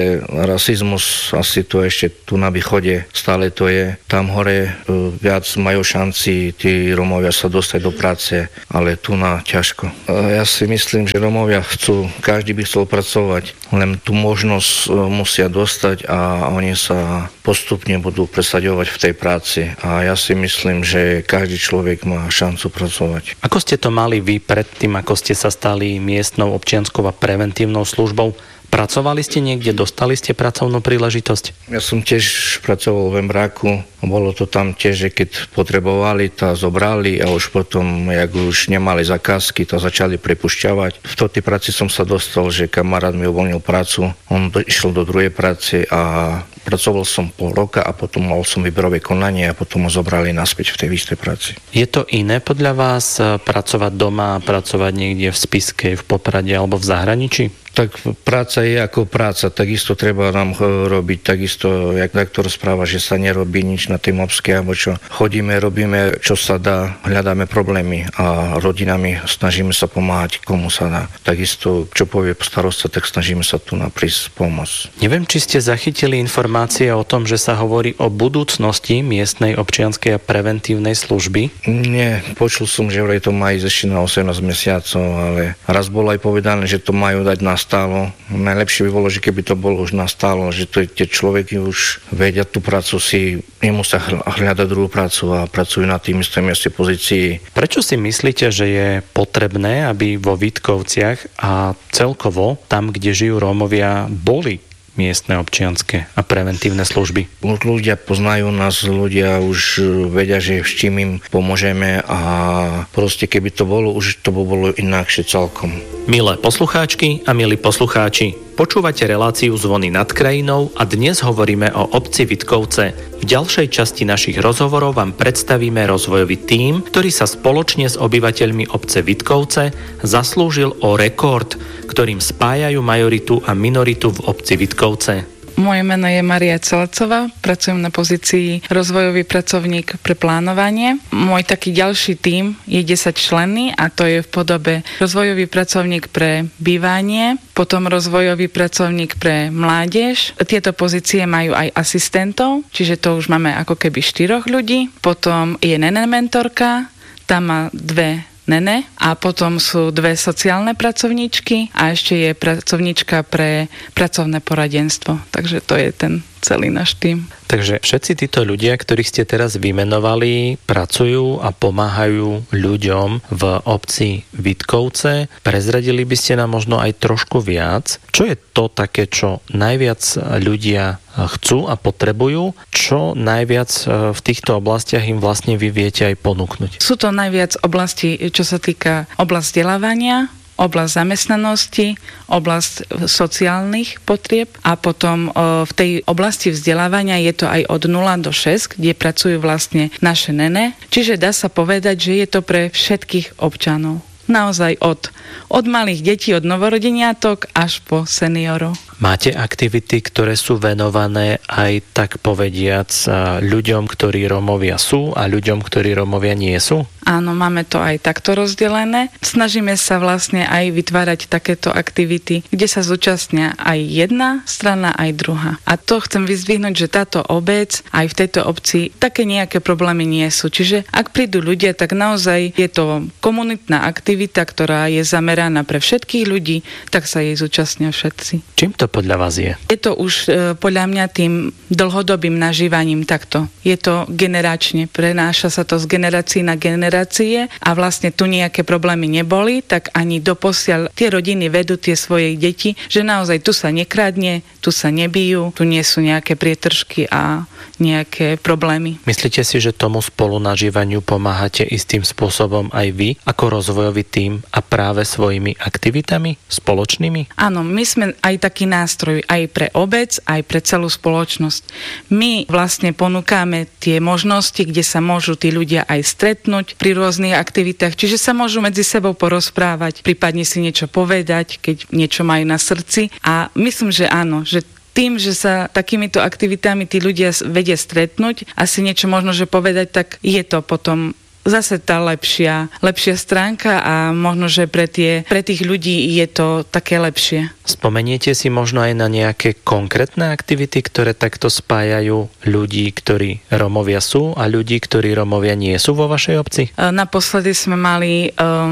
S5: rasizmus asi to ešte tu na východe stále to je. Tam hore viac majú šanci tí Romovia sa dostať do práce, ale tu na ťažko. Ja si myslím, že Romovia chcú, každý by chcel pracovať, len tú možnosť musia dostať a oni sa postupne budú presaďovať v tej práci. A ja si myslím, že každý človek má šancu pracovať.
S1: Ako ste to mali vy predtým, ako ste sa stali miestnou občianskou a preventívnou službou? Pracovali ste niekde, dostali ste pracovnú príležitosť?
S5: Ja som tiež pracoval v Embráku. Bolo to tam tiež, že keď potrebovali, to zobrali a už potom, jak už nemali zakázky, to začali prepušťavať. V tej práci som sa dostal, že kamarát mi uvoľnil prácu. On išiel do druhej práce a pracoval som pol roka a potom mal som výberové konanie a potom ho zobrali naspäť v tej istej práci.
S1: Je to iné podľa vás pracovať doma a pracovať niekde v Spišskej, v Poprade alebo v zahraničí?
S5: Tak práca je ako práca, takisto treba nám robiť, takisto, jak doktor správa, že sa nerobí nič na tej Mopskej, alebo čo. Chodíme, robíme, čo sa dá, hľadáme problémy a rodinami snažíme sa pomáhať, komu sa dá. Takisto, čo povie starosta, tak snažíme sa tu na prísť pomôcť.
S1: Neviem, či ste zachytili informácie o tom, že sa hovorí o budúcnosti miestnej občianskej a preventívnej služby?
S5: Nie, počul som, že vraj to majú ešte na osemnásť mesiacov, ale raz bolo aj povedané, že to majú dať na stálo. Najlepšie by bolo, že keby to bolo už nastálo, že to, tie človeky už vedia tú prácu si, nemusia hľadať druhú prácu a pracujú na tým istom mieste pozícii.
S1: Prečo si myslíte, že je potrebné, aby vo Vítkovciach a celkovo tam, kde žijú Rómovia, boli miestne občianske a preventívne služby?
S5: Už ľudia poznajú nás, ľudia už vedia, že s čím im pomôžeme a proste keby to bolo, už to by bolo inakšie celkom.
S1: Milé poslucháčky a milí poslucháči, počúvate reláciu Zvony nad krajinou a dnes hovoríme o obci Vitkovce. V ďalšej časti našich rozhovorov vám predstavíme rozvojový tím, ktorý sa spoločne s obyvateľmi obce Vitkovce zaslúžil o rekord, ktorým spájajú majoritu a minoritu v obci Vitkovce.
S6: Moje meno je Maria Celecová, pracujem na pozícii rozvojový pracovník pre plánovanie. Môj taký ďalší tím je desaťčlenný a to je v podobe rozvojový pracovník pre bývanie, potom rozvojový pracovník pre mládež. Tieto pozície majú aj asistentov, čiže to už máme ako keby štyroch ľudí. Potom je nene mentorka, tam má dve nene a potom sú dve sociálne pracovníčky a ešte je pracovníčka pre pracovné poradenstvo. Takže to je ten celý náš tím.
S1: Takže všetci títo ľudia, ktorých ste teraz vymenovali, pracujú a pomáhajú ľuďom v obci Vitkovce. Prezradili by ste nám možno aj trošku viac. Čo je to také, čo najviac ľudia chcú a potrebujú? Čo najviac v týchto oblastiach im vlastne vy viete aj ponúknuť?
S6: Sú to najviac oblasti, čo sa týka oblasti vzdelávania, oblasť zamestnanosti, oblasť sociálnych potrieb a potom v tej oblasti vzdelávania je to aj od nula do šesť, kde pracujú vlastne naše nene. Čiže dá sa povedať, že je to pre všetkých občanov. Naozaj od, od malých detí, od novorodeniatok až po seniorov.
S1: Máte aktivity, ktoré sú venované aj tak povediac ľuďom, ktorí Rómovia sú a ľuďom, ktorí Rómovia nie sú?
S6: Áno, máme to aj takto rozdelené. Snažíme sa vlastne aj vytvárať takéto aktivity, kde sa zúčastnia aj jedna strana, aj druhá. A to chcem vyzdvihnúť, že táto obec, aj v tejto obci, také nejaké problémy nie sú. Čiže ak prídu ľudia, tak naozaj je to komunitná aktivita, ktorá je zameraná pre všetkých ľudí, tak sa jej zúčastnia všetci.
S1: Čím to podľa vás je?
S6: Je to už e, podľa mňa tým dlhodobým nažívaním takto. Je to generačne, prenáša sa to z generácií na generácie a vlastne tu nejaké problémy neboli, tak ani doposiaľ tie rodiny vedú tie svoje deti, že naozaj tu sa nekradne, tu sa nebijú, tu nie sú nejaké prietržky a nejaké problémy.
S1: Myslíte si, že tomu spolunažívaniu pomáhate istým spôsobom aj vy ako rozvojový tím a práve svojimi aktivitami spoločnými?
S6: Áno, my sme aj taký nástroj aj pre obec, aj pre celú spoločnosť. My vlastne ponúkame tie možnosti, kde sa môžu tí ľudia aj stretnúť pri rôznych aktivitách, čiže sa môžu medzi sebou porozprávať, prípadne si niečo povedať, keď niečo majú na srdci. A myslím, že áno, že tým, že sa takýmito aktivitami tí ľudia vedia stretnúť, asi niečo možno, že povedať, tak je to potom zase tá lepšia, lepšia stránka a možno, že pre, tie, pre tých ľudí je to také lepšie.
S1: Spomeniete si možno aj na nejaké konkrétne aktivity, ktoré takto spájajú ľudí, ktorí Rómovia sú a ľudí, ktorí Rómovia nie sú vo vašej obci?
S6: Naposledy sme mali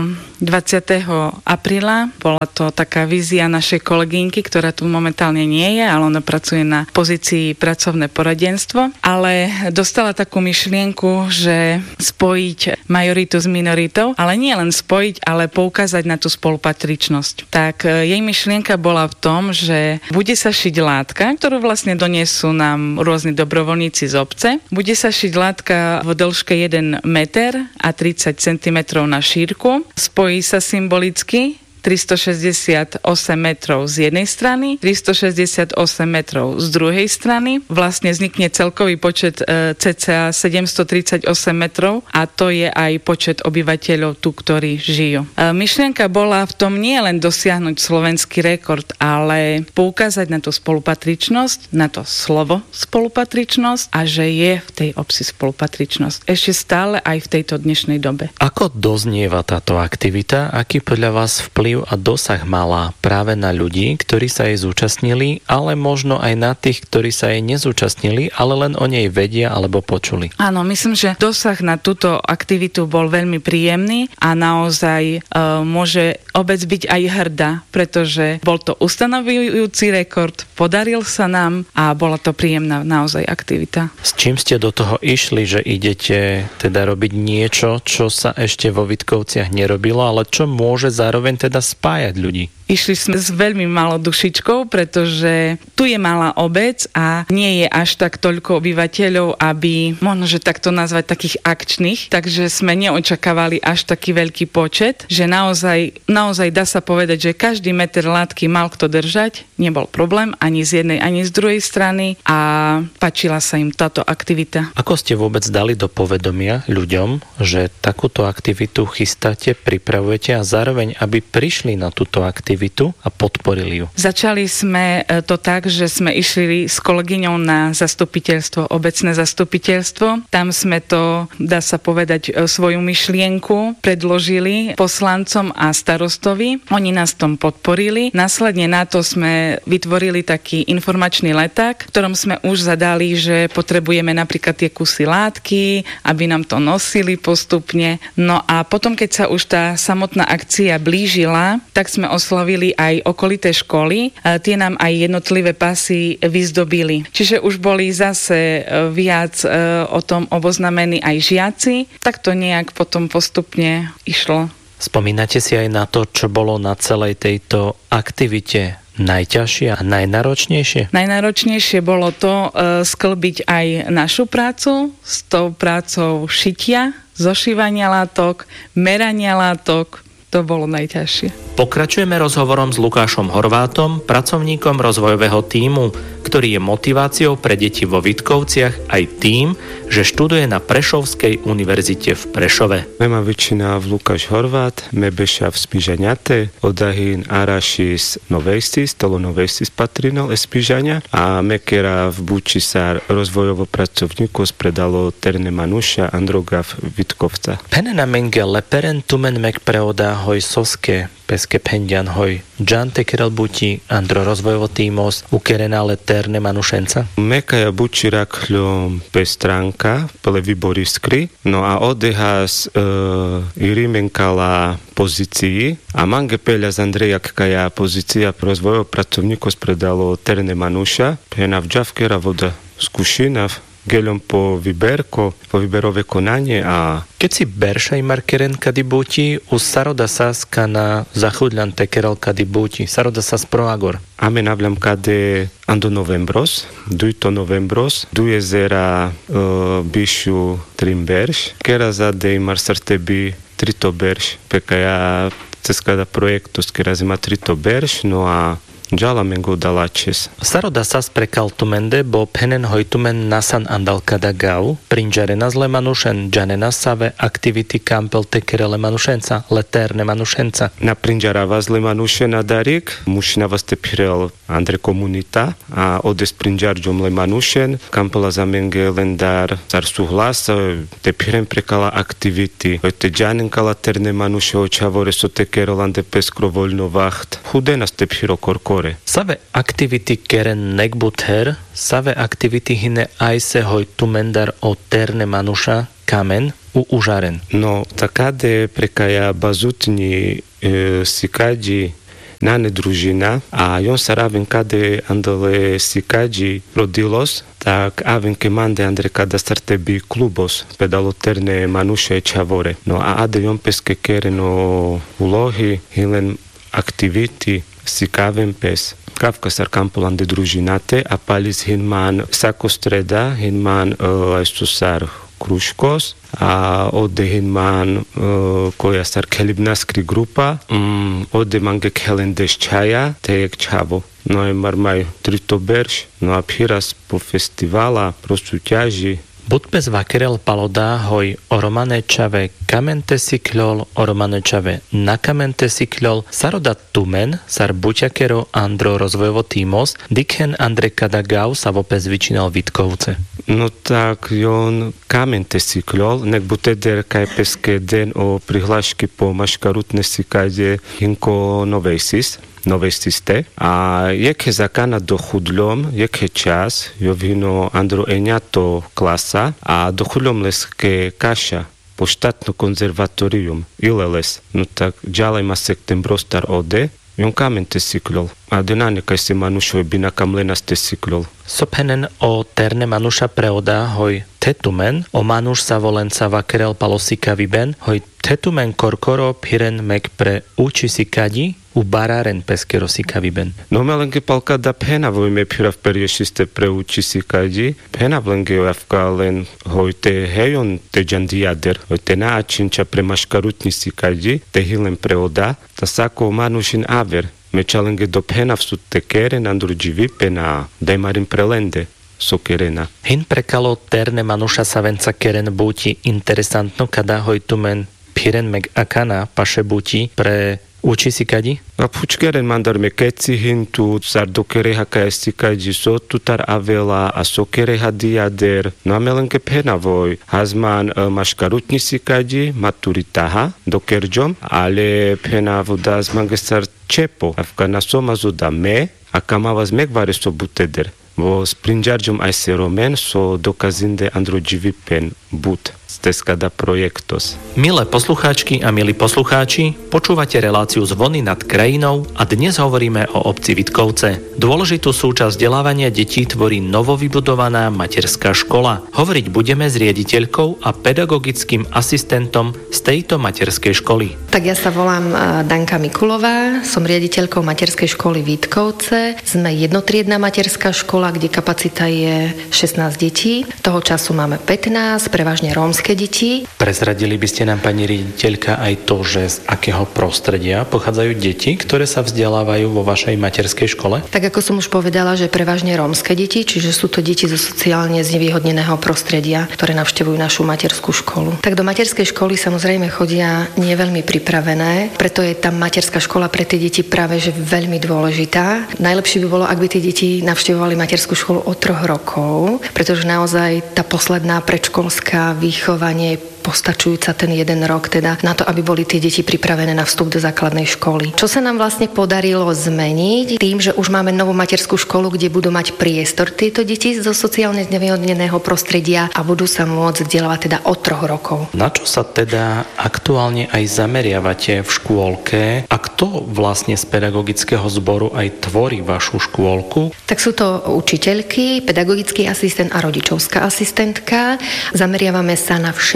S6: dvadsiateho apríla. Bola to taká vízia našej kolegynky, ktorá tu momentálne nie je, ale ona pracuje na pozícii pracovné poradenstvo. Ale dostala takú myšlienku, že spojiť majoritu s minoritou, ale nie len spojiť, ale poukázať na tú spolupatričnosť. Tak jej myšlienka bola v tom, že bude sa šiť látka, ktorú vlastne donesú nám rôzni dobrovoľníci z obce. Bude sa šiť látka v dĺžke jeden meter a tridsať centimetrov na šírku. Spojí sa symbolicky tristošesťdesiatosem metrov z jednej strany, tristošesťdesiatosem metrov z druhej strany. Vlastne vznikne celkový počet e, cca sedemstotridsaťosem metrov a to je aj počet obyvateľov tu, ktorí žijú. E, myšlienka bola v tom nie len dosiahnuť slovenský rekord, ale poukázať na tú spolupatričnosť, na to slovo spolupatričnosť a že je v tej obci spolupatričnosť. Ešte stále aj v tejto dnešnej dobe.
S1: Ako doznieva táto aktivita? Aký podľa vás vplyv a dosah mala práve na ľudí, ktorí sa jej zúčastnili, ale možno aj na tých, ktorí sa jej nezúčastnili, ale len o nej vedia alebo počuli?
S6: Áno, myslím, že dosah na túto aktivitu bol veľmi príjemný a naozaj e, môže obec byť aj hrdá, pretože bol to ustanovujúci rekord, podaril sa nám a bola to príjemná naozaj aktivita.
S1: S čím ste do toho išli, že idete teda robiť niečo, čo sa ešte vo Vitkovciach nerobilo, ale čo môže zároveň teda spájať ľudí?
S6: Išli sme s veľmi malou dušičkou, pretože tu je malá obec a nie je až tak toľko obyvateľov, aby, možno, že takto nazvať takých akčných, takže sme neočakávali až taký veľký počet, že naozaj, naozaj dá sa povedať, že každý meter látky mal kto držať, nebol problém ani z jednej, ani z druhej strany a páčila sa im táto aktivita.
S1: Ako ste vôbec dali do povedomia ľuďom, že takúto aktivitu chystáte, pripravujete a zároveň, aby prišli na túto aktivitu a podporili ju?
S6: Začali sme to tak, že sme išli s kolegyňou na zastupiteľstvo, obecné zastupiteľstvo. Tam sme to, dá sa povedať, svoju myšlienku predložili poslancom a starostovi. Oni nás tom podporili. Následne na to sme vytvorili taký informačný leták, v ktorom sme už zadali, že potrebujeme napríklad tie kusy látky, aby nám to nosili postupne. No a potom, keď sa už tá samotná akcia blížila, tak sme oslovili aj okolité školy. Tie nám aj jednotlivé pasy vyzdobili. Čiže už boli zase viac o tom oboznamení aj žiaci. Tak to nejak potom postupne išlo.
S1: Spomínate si aj na to, čo bolo na celej tejto aktivite najťažšie a najnáročnejšie?
S6: Najnáročnejšie bolo to e, sklbiť aj našu prácu s tou prácou šitia, zošívania látok, merania látok. To bolo najťažšie.
S1: Pokračujeme rozhovorom s Lukášom Horvátom, pracovníkom rozvojového tímu, ktorý je motiváciou pre deti vo Vitkovciach aj tým, že študuje na Prešovskej univerzite v Prešove.
S7: Mema väčšina v Lukáš Horvát, me beša v Spižaňate, odahín Arašis Novejstis, tolo Novejstis patrinol Spižaňa a mekera v Bučisár rozvojovo pracovníku spredalo Terne Manuša Androgav Vitkovca.
S1: Penena menge leperen tumen mek preoda hoj soske peske pendian hoj džante kerel buti andro rozvojovo tímos ukerena leterne manušenca.
S7: Mekaja buči rakľom pestránka pele vyboriskry, no a odehas e, irimenkala pozícii a mange peľa z Andreja kaja pozícia rozvojovo pracovníko spredalo Terne Manuša, pena vďavkera voda skúšinav geľom po vyberko, po vyberové konanie a...
S1: Keď si beršaj markeren kady buti, u saroda sas kana zachudľan tekerel kady buti, saroda sas proagor.
S7: Ame navľam kade ando novembros, dujto novembros, duje zera uh, bišu trim berš, kera zade mar srtebi trito berš, peka ja cez kada projektus, kera zima trito berš, no a Джалamengo далачес.
S1: Saroda sas prekaltumende bo penen hoitumen nasan andalkada gau, prinjarena zle manušen, džanena save aktivity kampel tekere le manušenca, leterne manušenca.
S7: Na prinjarava zle manušena darik, mušina vas te pirel andre komunita, a odes prinjarđom le manušen, kampela zamenge lendar zar suhlas, te pirem prekala aktivity, te džanenka leterne manuše očavore so tekere lande peskrovoljno vacht. Hudenas te piro korkore.
S1: Save aktivity keren nekbuther, save aktivity hine aise hoitumendar o terne manuša kamen u užaren.
S7: No, takade prekaja bazutni e, sikađi nane družina, a jon sa raven kade andale sikađi rodilos, tak aven ke mande andre kada starte bi klubos pedaloterne manuše čavore. No, a ade jon peske kereno ulohi, hilen aktiviti si kavem pes. Kavka sar kampulan de družinate, a palis hinman sako streda, hinman uh, sar kruškos, a ode hinman uh, koja sar kelibnaskri grupa, um, ode mange kelen deščaja, te jak čavo. No je marmaj trito berš, no a piras po festivala, prostu ťaži.
S1: Budpes vakerel paloda hoj oromane čave kamente sikľol, oromane čave na kamente sikľol, saroda tumen, sar buťakero andro rozvojovo tímos, dikhen andre kada gau sa vopes vyčinal Vitkovce.
S7: No tak jon kamente sikľol, nek buteder kaj peske den o prihlášky po maškarutne sikade hinko novejsis. Novestiste. A jeke zakana do chudlom, jeke čas, jo vino andro enjato klasa, a do chudlom leske kaša po štátnu konzervatórium, ileles. No tak ďalej ma septembrostar ode, jon kamente sikľol. A denane kaj se manušoj bina kamlena ste sikľol.
S1: Sophenen o terne manuša preoda hoj tetumen, o manuš sa volenca vakerel palosika viben, hoj tetumen korkoro piren mek pre uči sikadi, u bararen peskero sikaviben.
S7: No melenke palka da pena vojme pira v periešiste pre uči sikadi, pena vlenge javka len hoj te hejon te džandijader, hoj te naačinča pre maškarutni sikadi, te hilen preoda, ta sako manušin aver, mečalenge do pena vsud te keren andru dživi pena, daj marim prelende. Sokerena.
S1: Hin prekalo terne manuša savenca keren buti interesantno kada hojtumen piren meg akana paše buti pre uči sikadi?
S7: A pučkeren mandar me keci hintu, zar dokereha kaj sikadi so tutar avela a sokereha diader, no a melenke penavoj, hazman uh, maškarutni sikadi, maturitaha, dokerđom, ale penavoda zmange sar čepo, avka nasoma zoda me, a kamavaz megvare so buteder. Vo sprinjarđom aj se romen so dokazinde androđivi pen but. Steskada projektos.
S1: Milé poslucháčky a milí poslucháči, počúvate reláciu Zvony nad krajinou a dnes hovoríme o obci Vitkovce. Dôležitú súčasť vzdelávania detí tvorí novovybudovaná materská škola. Hovoriť budeme s riaditeľkou a pedagogickým asistentom z tejto materskej školy.
S3: Tak ja sa volám Danka Mikulová, som riaditeľkou materskej školy Vitkovce. Sme jednotriedna materská škola, kde kapacita je šestnásť detí. Toho času máme pätnásť, prevažne rómske deti.
S1: Prezradili by ste nám, pani riaditeľka, aj to, že z akého prostredia pochádzajú deti, ktoré sa vzdelávajú vo vašej materskej škole?
S3: Tak ako som už povedala, že prevažne rómske deti, čiže sú to deti zo sociálne znevýhodneného prostredia, ktoré navštevujú našu materskú školu. Tak do materskej školy samozrejme chodia nie veľmi pripravené, preto je tá materská škola pre tie deti práve že veľmi dôležitá. Najlepšie by bolo, ak by tie deti navštevovali materskú školu od troch rokov, pretože naozaj tá posledná predškolská výchova je postačujúca ten jeden rok, teda na to, aby boli tie deti pripravené na vstup do základnej školy. Čo sa nám vlastne podarilo zmeniť tým, že už máme novú materskú školu, kde budú mať priestor tieto deti zo sociálne znevýhodneného prostredia a budú sa môcť vzdelávať teda od troch rokov.
S1: Na čo sa teda aktuálne aj zameriavate v škôlke a kto vlastne z pedagogického zboru aj tvorí vašu škôlku?
S3: Tak sú to učiteľky, pedagogický asistent a rodičovská asistentka. Zameriavame sa na všestranný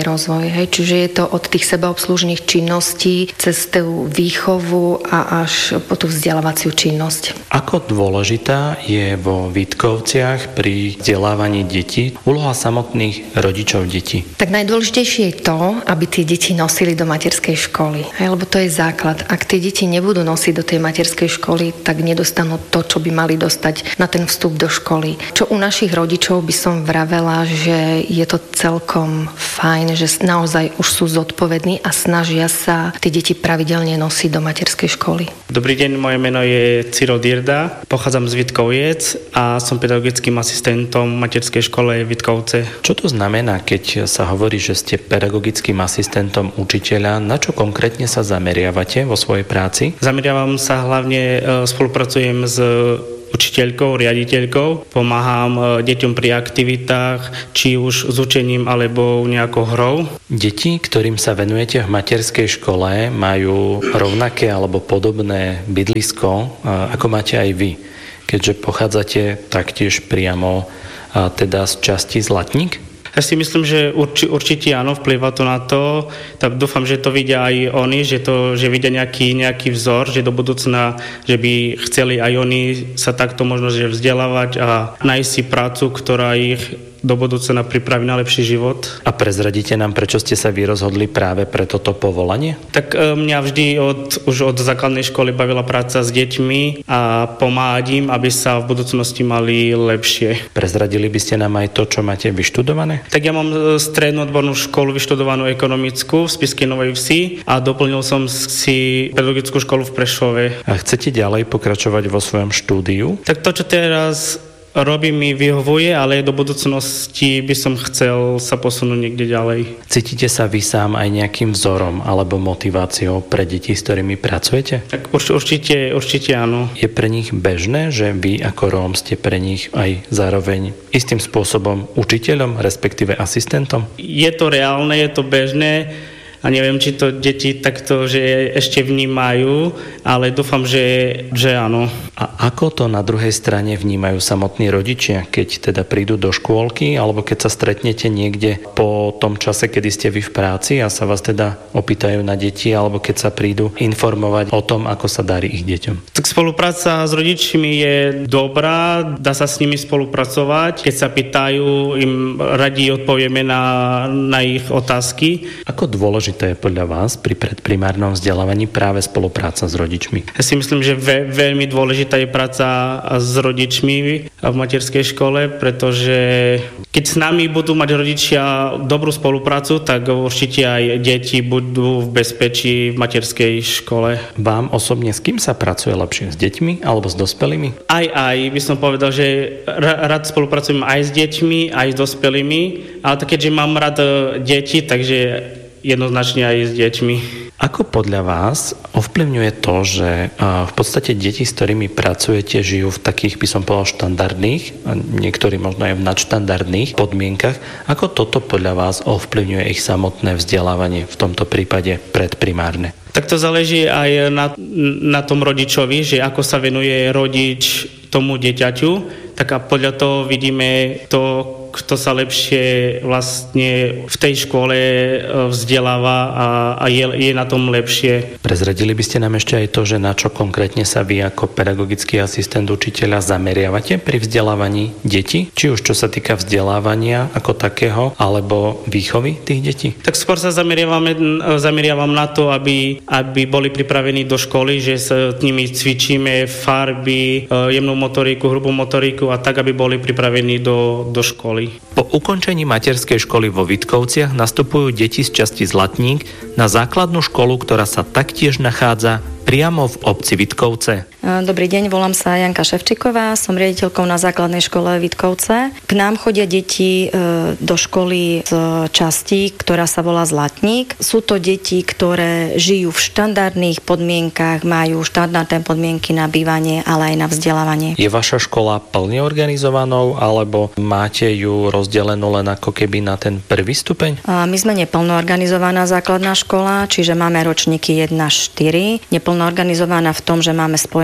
S8: osobný rozvoj. Hej? Čiže je to od tých sebaobslužných činností cez tú výchovu a až po tú vzdelávaciu činnosť.
S1: Ako dôležitá je vo Vítkovciach pri vzdelávaní detí úloha samotných rodičov detí?
S8: Tak najdôležitejšie je to, aby tie deti nosili do materskej školy. Hej? Lebo to je základ. Ak tie deti nebudú nosiť do tej materskej školy, tak nedostanú to, čo by mali dostať na ten vstup do školy. Čo u našich rodičov by som vravela, že je to celkom fajn, že naozaj už sú zodpovední a snažia sa tie deti pravidelne nosiť do materskej školy.
S9: Dobrý deň, moje meno je Cyril Dirda, pochádzam z Vítkoviec a som pedagogickým asistentom v materskej škole Vítkovce.
S1: Čo to znamená, keď sa hovorí, že ste pedagogickým asistentom učiteľa? Na čo konkrétne sa zameriavate vo svojej práci?
S9: Zameriavam sa hlavne, spolupracujem s učiteľkou, riaditeľkou, pomáham deťom pri aktivitách, či už s učením alebo nejakou hrou.
S1: Deti, ktorým sa venujete v materskej škole, majú rovnaké alebo podobné bydlisko, ako máte aj vy, keďže pochádzate taktiež priamo teda z časti Zlatník?
S9: Ja si myslím, že urči, určite áno, vplyva to na to. Tak dúfam, že to vidia aj oni, že, to, že vidia nejaký, nejaký vzor, že do budúcna, že by chceli aj oni sa takto možno že vzdelávať a nájsť si prácu, ktorá ich do budúcna pripraví na lepší život.
S1: A prezradíte nám, prečo ste sa vy rozhodli práve pre toto povolanie?
S9: Tak mňa vždy od, už od základnej školy bavila práca s deťmi a pomáhať im, aby sa v budúcnosti mali lepšie.
S1: Prezradili by ste nám aj to, čo máte vyštudované?
S9: Tak ja mám strednú odbornú školu vyštudovanú ekonomickú v Spišskej Novej Vsi a doplnil som si pedagogickú školu v Prešove.
S1: A chcete ďalej pokračovať vo svojom štúdiu?
S9: Tak to, čo teraz robí mi vyhovuje, ale do budúcnosti by som chcel sa posunúť niekde ďalej.
S1: Cítite sa vy sám aj nejakým vzorom alebo motiváciou pre deti, s ktorými pracujete?
S9: Tak určite, určite áno.
S1: Je pre nich bežné, že vy ako Róm ste pre nich aj zároveň istým spôsobom učiteľom, respektíve asistentom?
S9: Je to reálne, je to bežné. A neviem, či to deti takto, že ešte vnímajú, ale dúfam, že, že áno.
S1: A ako to na druhej strane vnímajú samotní rodičia, keď teda prídu do škôlky, alebo keď sa stretnete niekde po tom čase, kedy ste vy v práci a sa vás teda opýtajú na deti, alebo keď sa prídu informovať o tom, ako sa darí ich deťom?
S9: Tak spolupráca s rodičmi je dobrá, dá sa s nimi spolupracovať. Keď sa pýtajú, im radi odpovieme na, na ich otázky.
S1: Ako dôležité to je podľa vás pri predprimárnom vzdelávaní práve spolupráca s rodičmi?
S9: Ja si myslím, že ve, veľmi dôležitá je práca s rodičmi v materskej škole, pretože keď s nami budú mať rodičia dobrú spoluprácu, tak určite aj deti budú v bezpečí v materskej škole.
S1: Vám osobne s kým sa pracuje lepšie? S deťmi alebo s dospelými?
S9: Aj, aj. By som povedal, že rád spolupracujem aj s deťmi, aj s dospelými, ale tak keďže mám rád deti, takže jednoznačne aj s deťmi.
S1: Ako podľa vás ovplyvňuje to, že v podstate deti, s ktorými pracujete, žijú v takých, by som povedal, štandardných, a niektorí možno aj v nadštandardných podmienkach. Ako toto podľa vás ovplyvňuje ich samotné vzdelávanie, v tomto prípade predprimárne?
S9: Tak to záleží aj na, na tom rodičovi, že ako sa venuje rodič tomu dieťaťu, tak a podľa toho vidíme to, kto sa lepšie vlastne v tej škole vzdeláva a, a je, je na tom lepšie.
S1: Prezradili by ste nám ešte aj to, že na čo konkrétne sa vy ako pedagogický asistent učiteľa zameriavate pri vzdelávaní detí? Či už čo sa týka vzdelávania ako takého, alebo výchovy tých detí?
S9: Tak skôr sa zameriavame, zameriavam na to, aby, aby boli pripravení do školy, že s nimi cvičíme farby, jemnú motoriku, hrubú motoriku a tak, aby boli pripravení do, do školy.
S1: Po ukončení materskej školy vo Vítkovciach nastupujú deti z časti Zlatník na základnú školu, ktorá sa taktiež nachádza priamo v obci Vítkovce.
S10: Dobrý deň, volám sa Janka Ševčiková, som riaditeľkou na základnej škole Vítkovce. K nám chodia deti do školy z časti, ktorá sa volá Zlatník. Sú to deti, ktoré žijú v štandardných podmienkach, majú štandardné podmienky na bývanie, ale aj na vzdelávanie.
S1: Je vaša škola plne organizovanou, alebo máte ju rozdelenú len ako keby na ten prvý stupeň?
S10: My sme neplno organizovaná základná škola, čiže máme ročníky jeden až štyri. Neplno organizovaná v tom, že máme spojené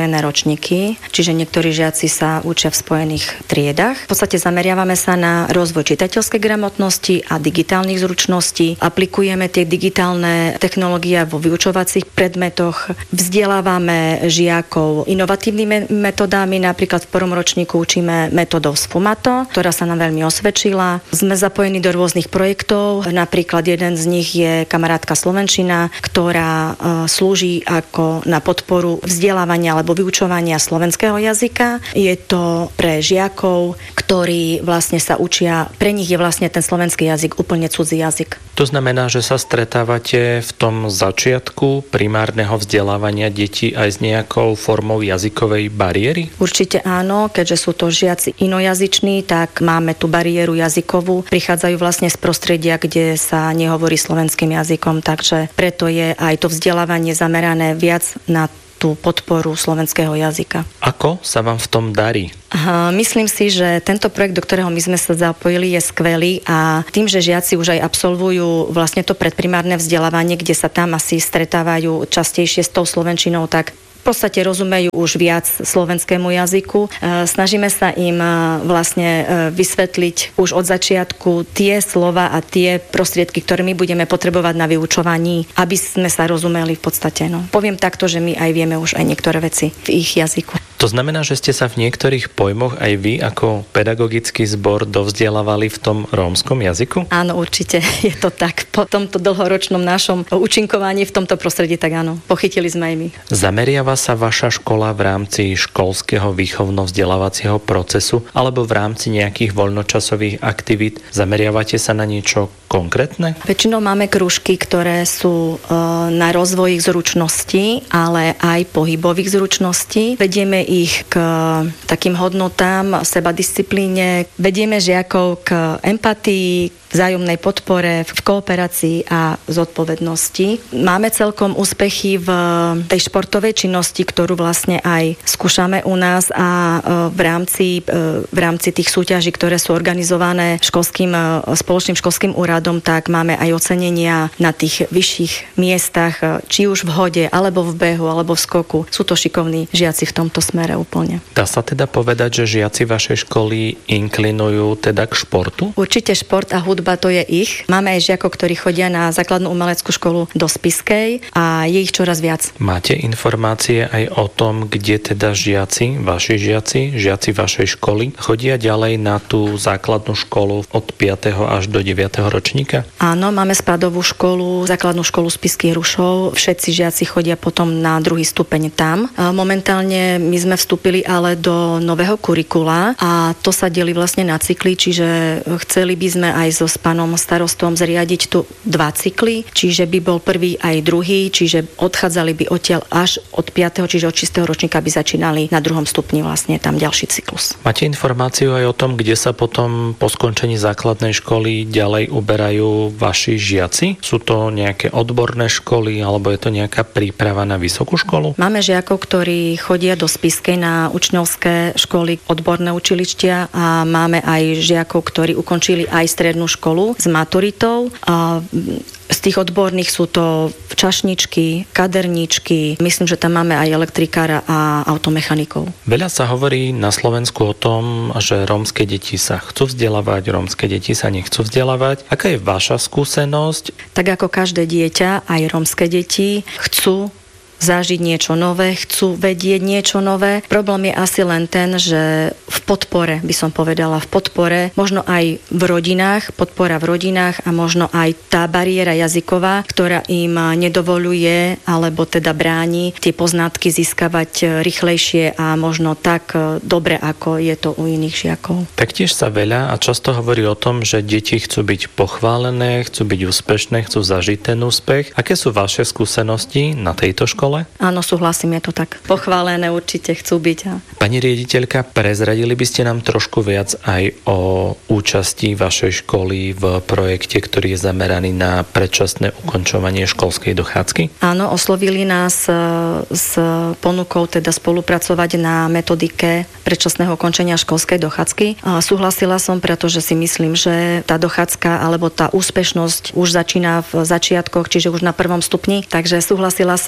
S10: spojené ročníky, čiže niektorí žiaci sa učia v spojených triedach. V podstate zameriavame sa na rozvoj čitateľskej gramotnosti a digitálnych zručností. Aplikujeme tie digitálne technológie vo vyučovacích predmetoch. Vzdelávame žiakov inovatívnymi metodami, napríklad v prvom ročníku učíme metodou Sfumato, ktorá sa nám veľmi osvedčila. Sme zapojení do rôznych projektov, napríklad jeden z nich je kamarátka slovenčina, ktorá slúži ako na podporu vzdelávania alebo vyučovania slovenského jazyka. Je to pre žiakov, ktorí vlastne sa učia, pre nich je vlastne ten slovenský jazyk úplne cudzí jazyk.
S1: To znamená, že sa stretávate v tom začiatku primárneho vzdelávania detí aj s nejakou formou jazykovej bariéry?
S10: Určite áno, keďže sú to žiaci inojazyční, tak máme tú bariéru jazykovú. Prichádzajú vlastne z prostredia, kde sa nehovorí slovenským jazykom, takže preto je aj to vzdelávanie zamerané viac na tú podporu slovenského jazyka.
S1: Ako sa vám v tom darí?
S10: Aha, myslím si, že tento projekt, do ktorého my sme sa zapojili, je skvelý a tým, že žiaci už aj absolvujú vlastne to predprimárne vzdelávanie, kde sa tam asi stretávajú častejšie s tou slovenčinou, tak v podstate rozumejú už viac slovenskému jazyku. Snažíme sa im vlastne vysvetliť už od začiatku tie slova a tie prostriedky, ktoré my budeme potrebovať na vyučovaní, aby sme sa rozumeli v podstate. No. Poviem takto, že my aj vieme už aj niektoré veci v ich jazyku.
S1: To znamená, že ste sa v niektorých pojmoch aj vy ako pedagogický zbor dovzdelávali v tom rómskom jazyku?
S10: Áno, určite je to tak. Po tomto dlhoročnom našom účinkovaní v tomto prostredí, tak áno, pochytili sme aj my.
S1: Zameriava sa vaša škola v rámci školského výchovno-vzdelávacieho procesu alebo v rámci nejakých voľnočasových aktivít? Zameriavate sa na niečo konkrétne?
S10: Väčšinou máme krúžky, ktoré sú e, na rozvoj ich zručností, ale aj pohybových zručností. Vedieme ich k takým hodnotám, sebadisciplíne. Vedieme žiakov k empatii, vzájomnej podpore, v kooperácii a zodpovednosti. Máme celkom úspechy v tej športovej činnosti, ktorú vlastne aj skúšame u nás a v rámci, v rámci tých súťaží, ktoré sú organizované školským, spoločným školským úradom, tak máme aj ocenenia na tých vyšších miestach, či už v hode, alebo v behu, alebo v skoku. Sú to šikovní žiaci v tomto smere úplne.
S1: Dá sa teda povedať, že žiaci vašej školy inklinujú teda k športu?
S10: Určite šport a hudba to je ich. Máme aj žiakov, ktorí chodia na základnú umeleckú školu do Spiskej a je ich čoraz viac.
S1: Máte informácie aj o tom, kde teda žiaci, vaši žiaci, žiaci vašej školy chodia ďalej na tú základnú školu od piateho až do deviateho ročníka?
S10: Áno, máme spádovú školu, základnú školu Spiských Rušov. Všetci žiaci chodia potom na druhý stupeň tam. Momentálne my sme vstúpili ale do nového kurikula a to sa delí vlastne na cykly, čiže chceli by sme aj so s pánom starostom zriadiť tu dva cykly, čiže by bol prvý aj druhý, čiže odchádzali by odtiaľ až od piateho čiže od čistého ročníka by začínali na druhom stupni vlastne tam ďalší cyklus.
S1: Máte informáciu aj o tom, kde sa potom po skončení základnej školy ďalej uberajú vaši žiaci? Sú to nejaké odborné školy alebo je to nejaká príprava na vysokú školu?
S10: Máme žiakov, ktorí chodia do Spiskej na učňovské školy, odborné učilištia a máme aj žiakov, ktorí ukončili aj strednú školu s maturitou. A z tých odborných sú to čašničky, kaderníčky. Myslím, že tam máme aj elektrikára a automechanikov.
S1: Veľa sa hovorí na Slovensku o tom, že rómske deti sa chcú vzdelávať, rómske deti sa nechcú vzdelávať. Aká je vaša skúsenosť?
S10: Tak ako každé dieťa, aj rómske deti chcú zažiť niečo nové, chcú vedieť niečo nové. Problém je asi len ten, že v podpore, by som povedala, v podpore, možno aj v rodinách, podpora v rodinách a možno aj tá bariéra jazyková, ktorá im nedovoľuje alebo teda bráni tie poznatky získavať rýchlejšie a možno tak dobre, ako je to u iných žiakov.
S1: Taktiež sa veľa a často hovorí o tom, že deti chcú byť pochválené, chcú byť úspešné, chcú zažiť ten úspech. Aké sú vaše skúsenosti na tejto škole?
S10: Áno, súhlasím, je to tak. Pochválené určite chcú byť. A...
S1: Pani riaditeľka, prezradili by ste nám trošku viac aj o účasti vašej školy v projekte, ktorý je zameraný na predčasné ukončovanie školskej dochádzky?
S10: Áno, oslovili nás s ponukou teda spolupracovať na metodike predčasného ukončenia školskej dochádzky. A súhlasila som, pretože si myslím, že tá dochádzka alebo tá úspešnosť už začína v začiatkoch, čiže už na prvom stupni. Takže súhlasila som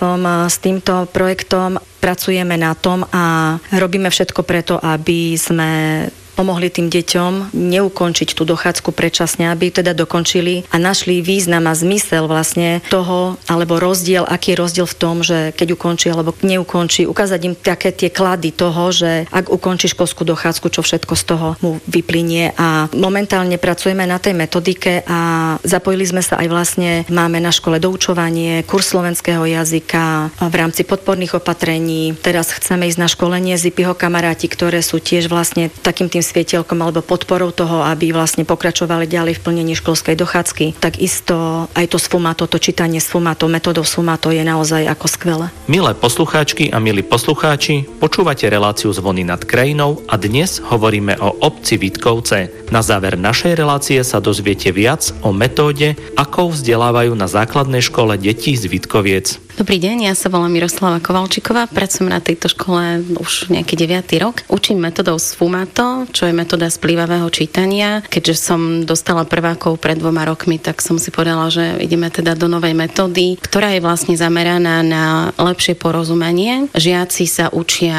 S10: s týmto projektom pracujeme na tom a robíme všetko preto, aby sme pomohli tým deťom neukončiť tú dochádzku predčasne, aby teda dokončili a našli význam a zmysel vlastne toho, alebo rozdiel, aký je rozdiel v tom, že keď ukončí alebo neukončí, ukázať im také tie klady toho, že ak ukončí školskú dochádzku, čo všetko z toho mu vyplynie. A momentálne pracujeme na tej metodike a zapojili sme sa aj vlastne, máme na škole doučovanie, kurz slovenského jazyka v rámci podporných opatrení. Teraz chceme ísť na školenie z IPIho kamaráti, ktoré sú tiež vlastne takým tým svetielkom alebo podporou toho, aby vlastne pokračovali ďalej v plnení školskej dochádzky. Takisto aj to sfumato, to čítanie sfumato, metodou sfumato je naozaj ako skvelé.
S1: Milé poslucháčky a milí poslucháči, počúvate reláciu Zvony nad krajinou a dnes hovoríme o obci Vítkovce. Na záver našej relácie sa dozviete viac o metóde, akou vzdelávajú na základnej škole deti z Vítkoviec.
S11: Dobrý deň, ja sa volám Miroslava Kovalčíková, pracujem na tejto škole už nejaký deviaty rok. Učím metodou sfumato, čo je metóda splývavého čítania. Keďže som dostala prvákov pred dvoma rokmi, tak som si povedala, že ideme teda do novej metódy, ktorá je vlastne zameraná na lepšie porozumenie. Žiaci sa učia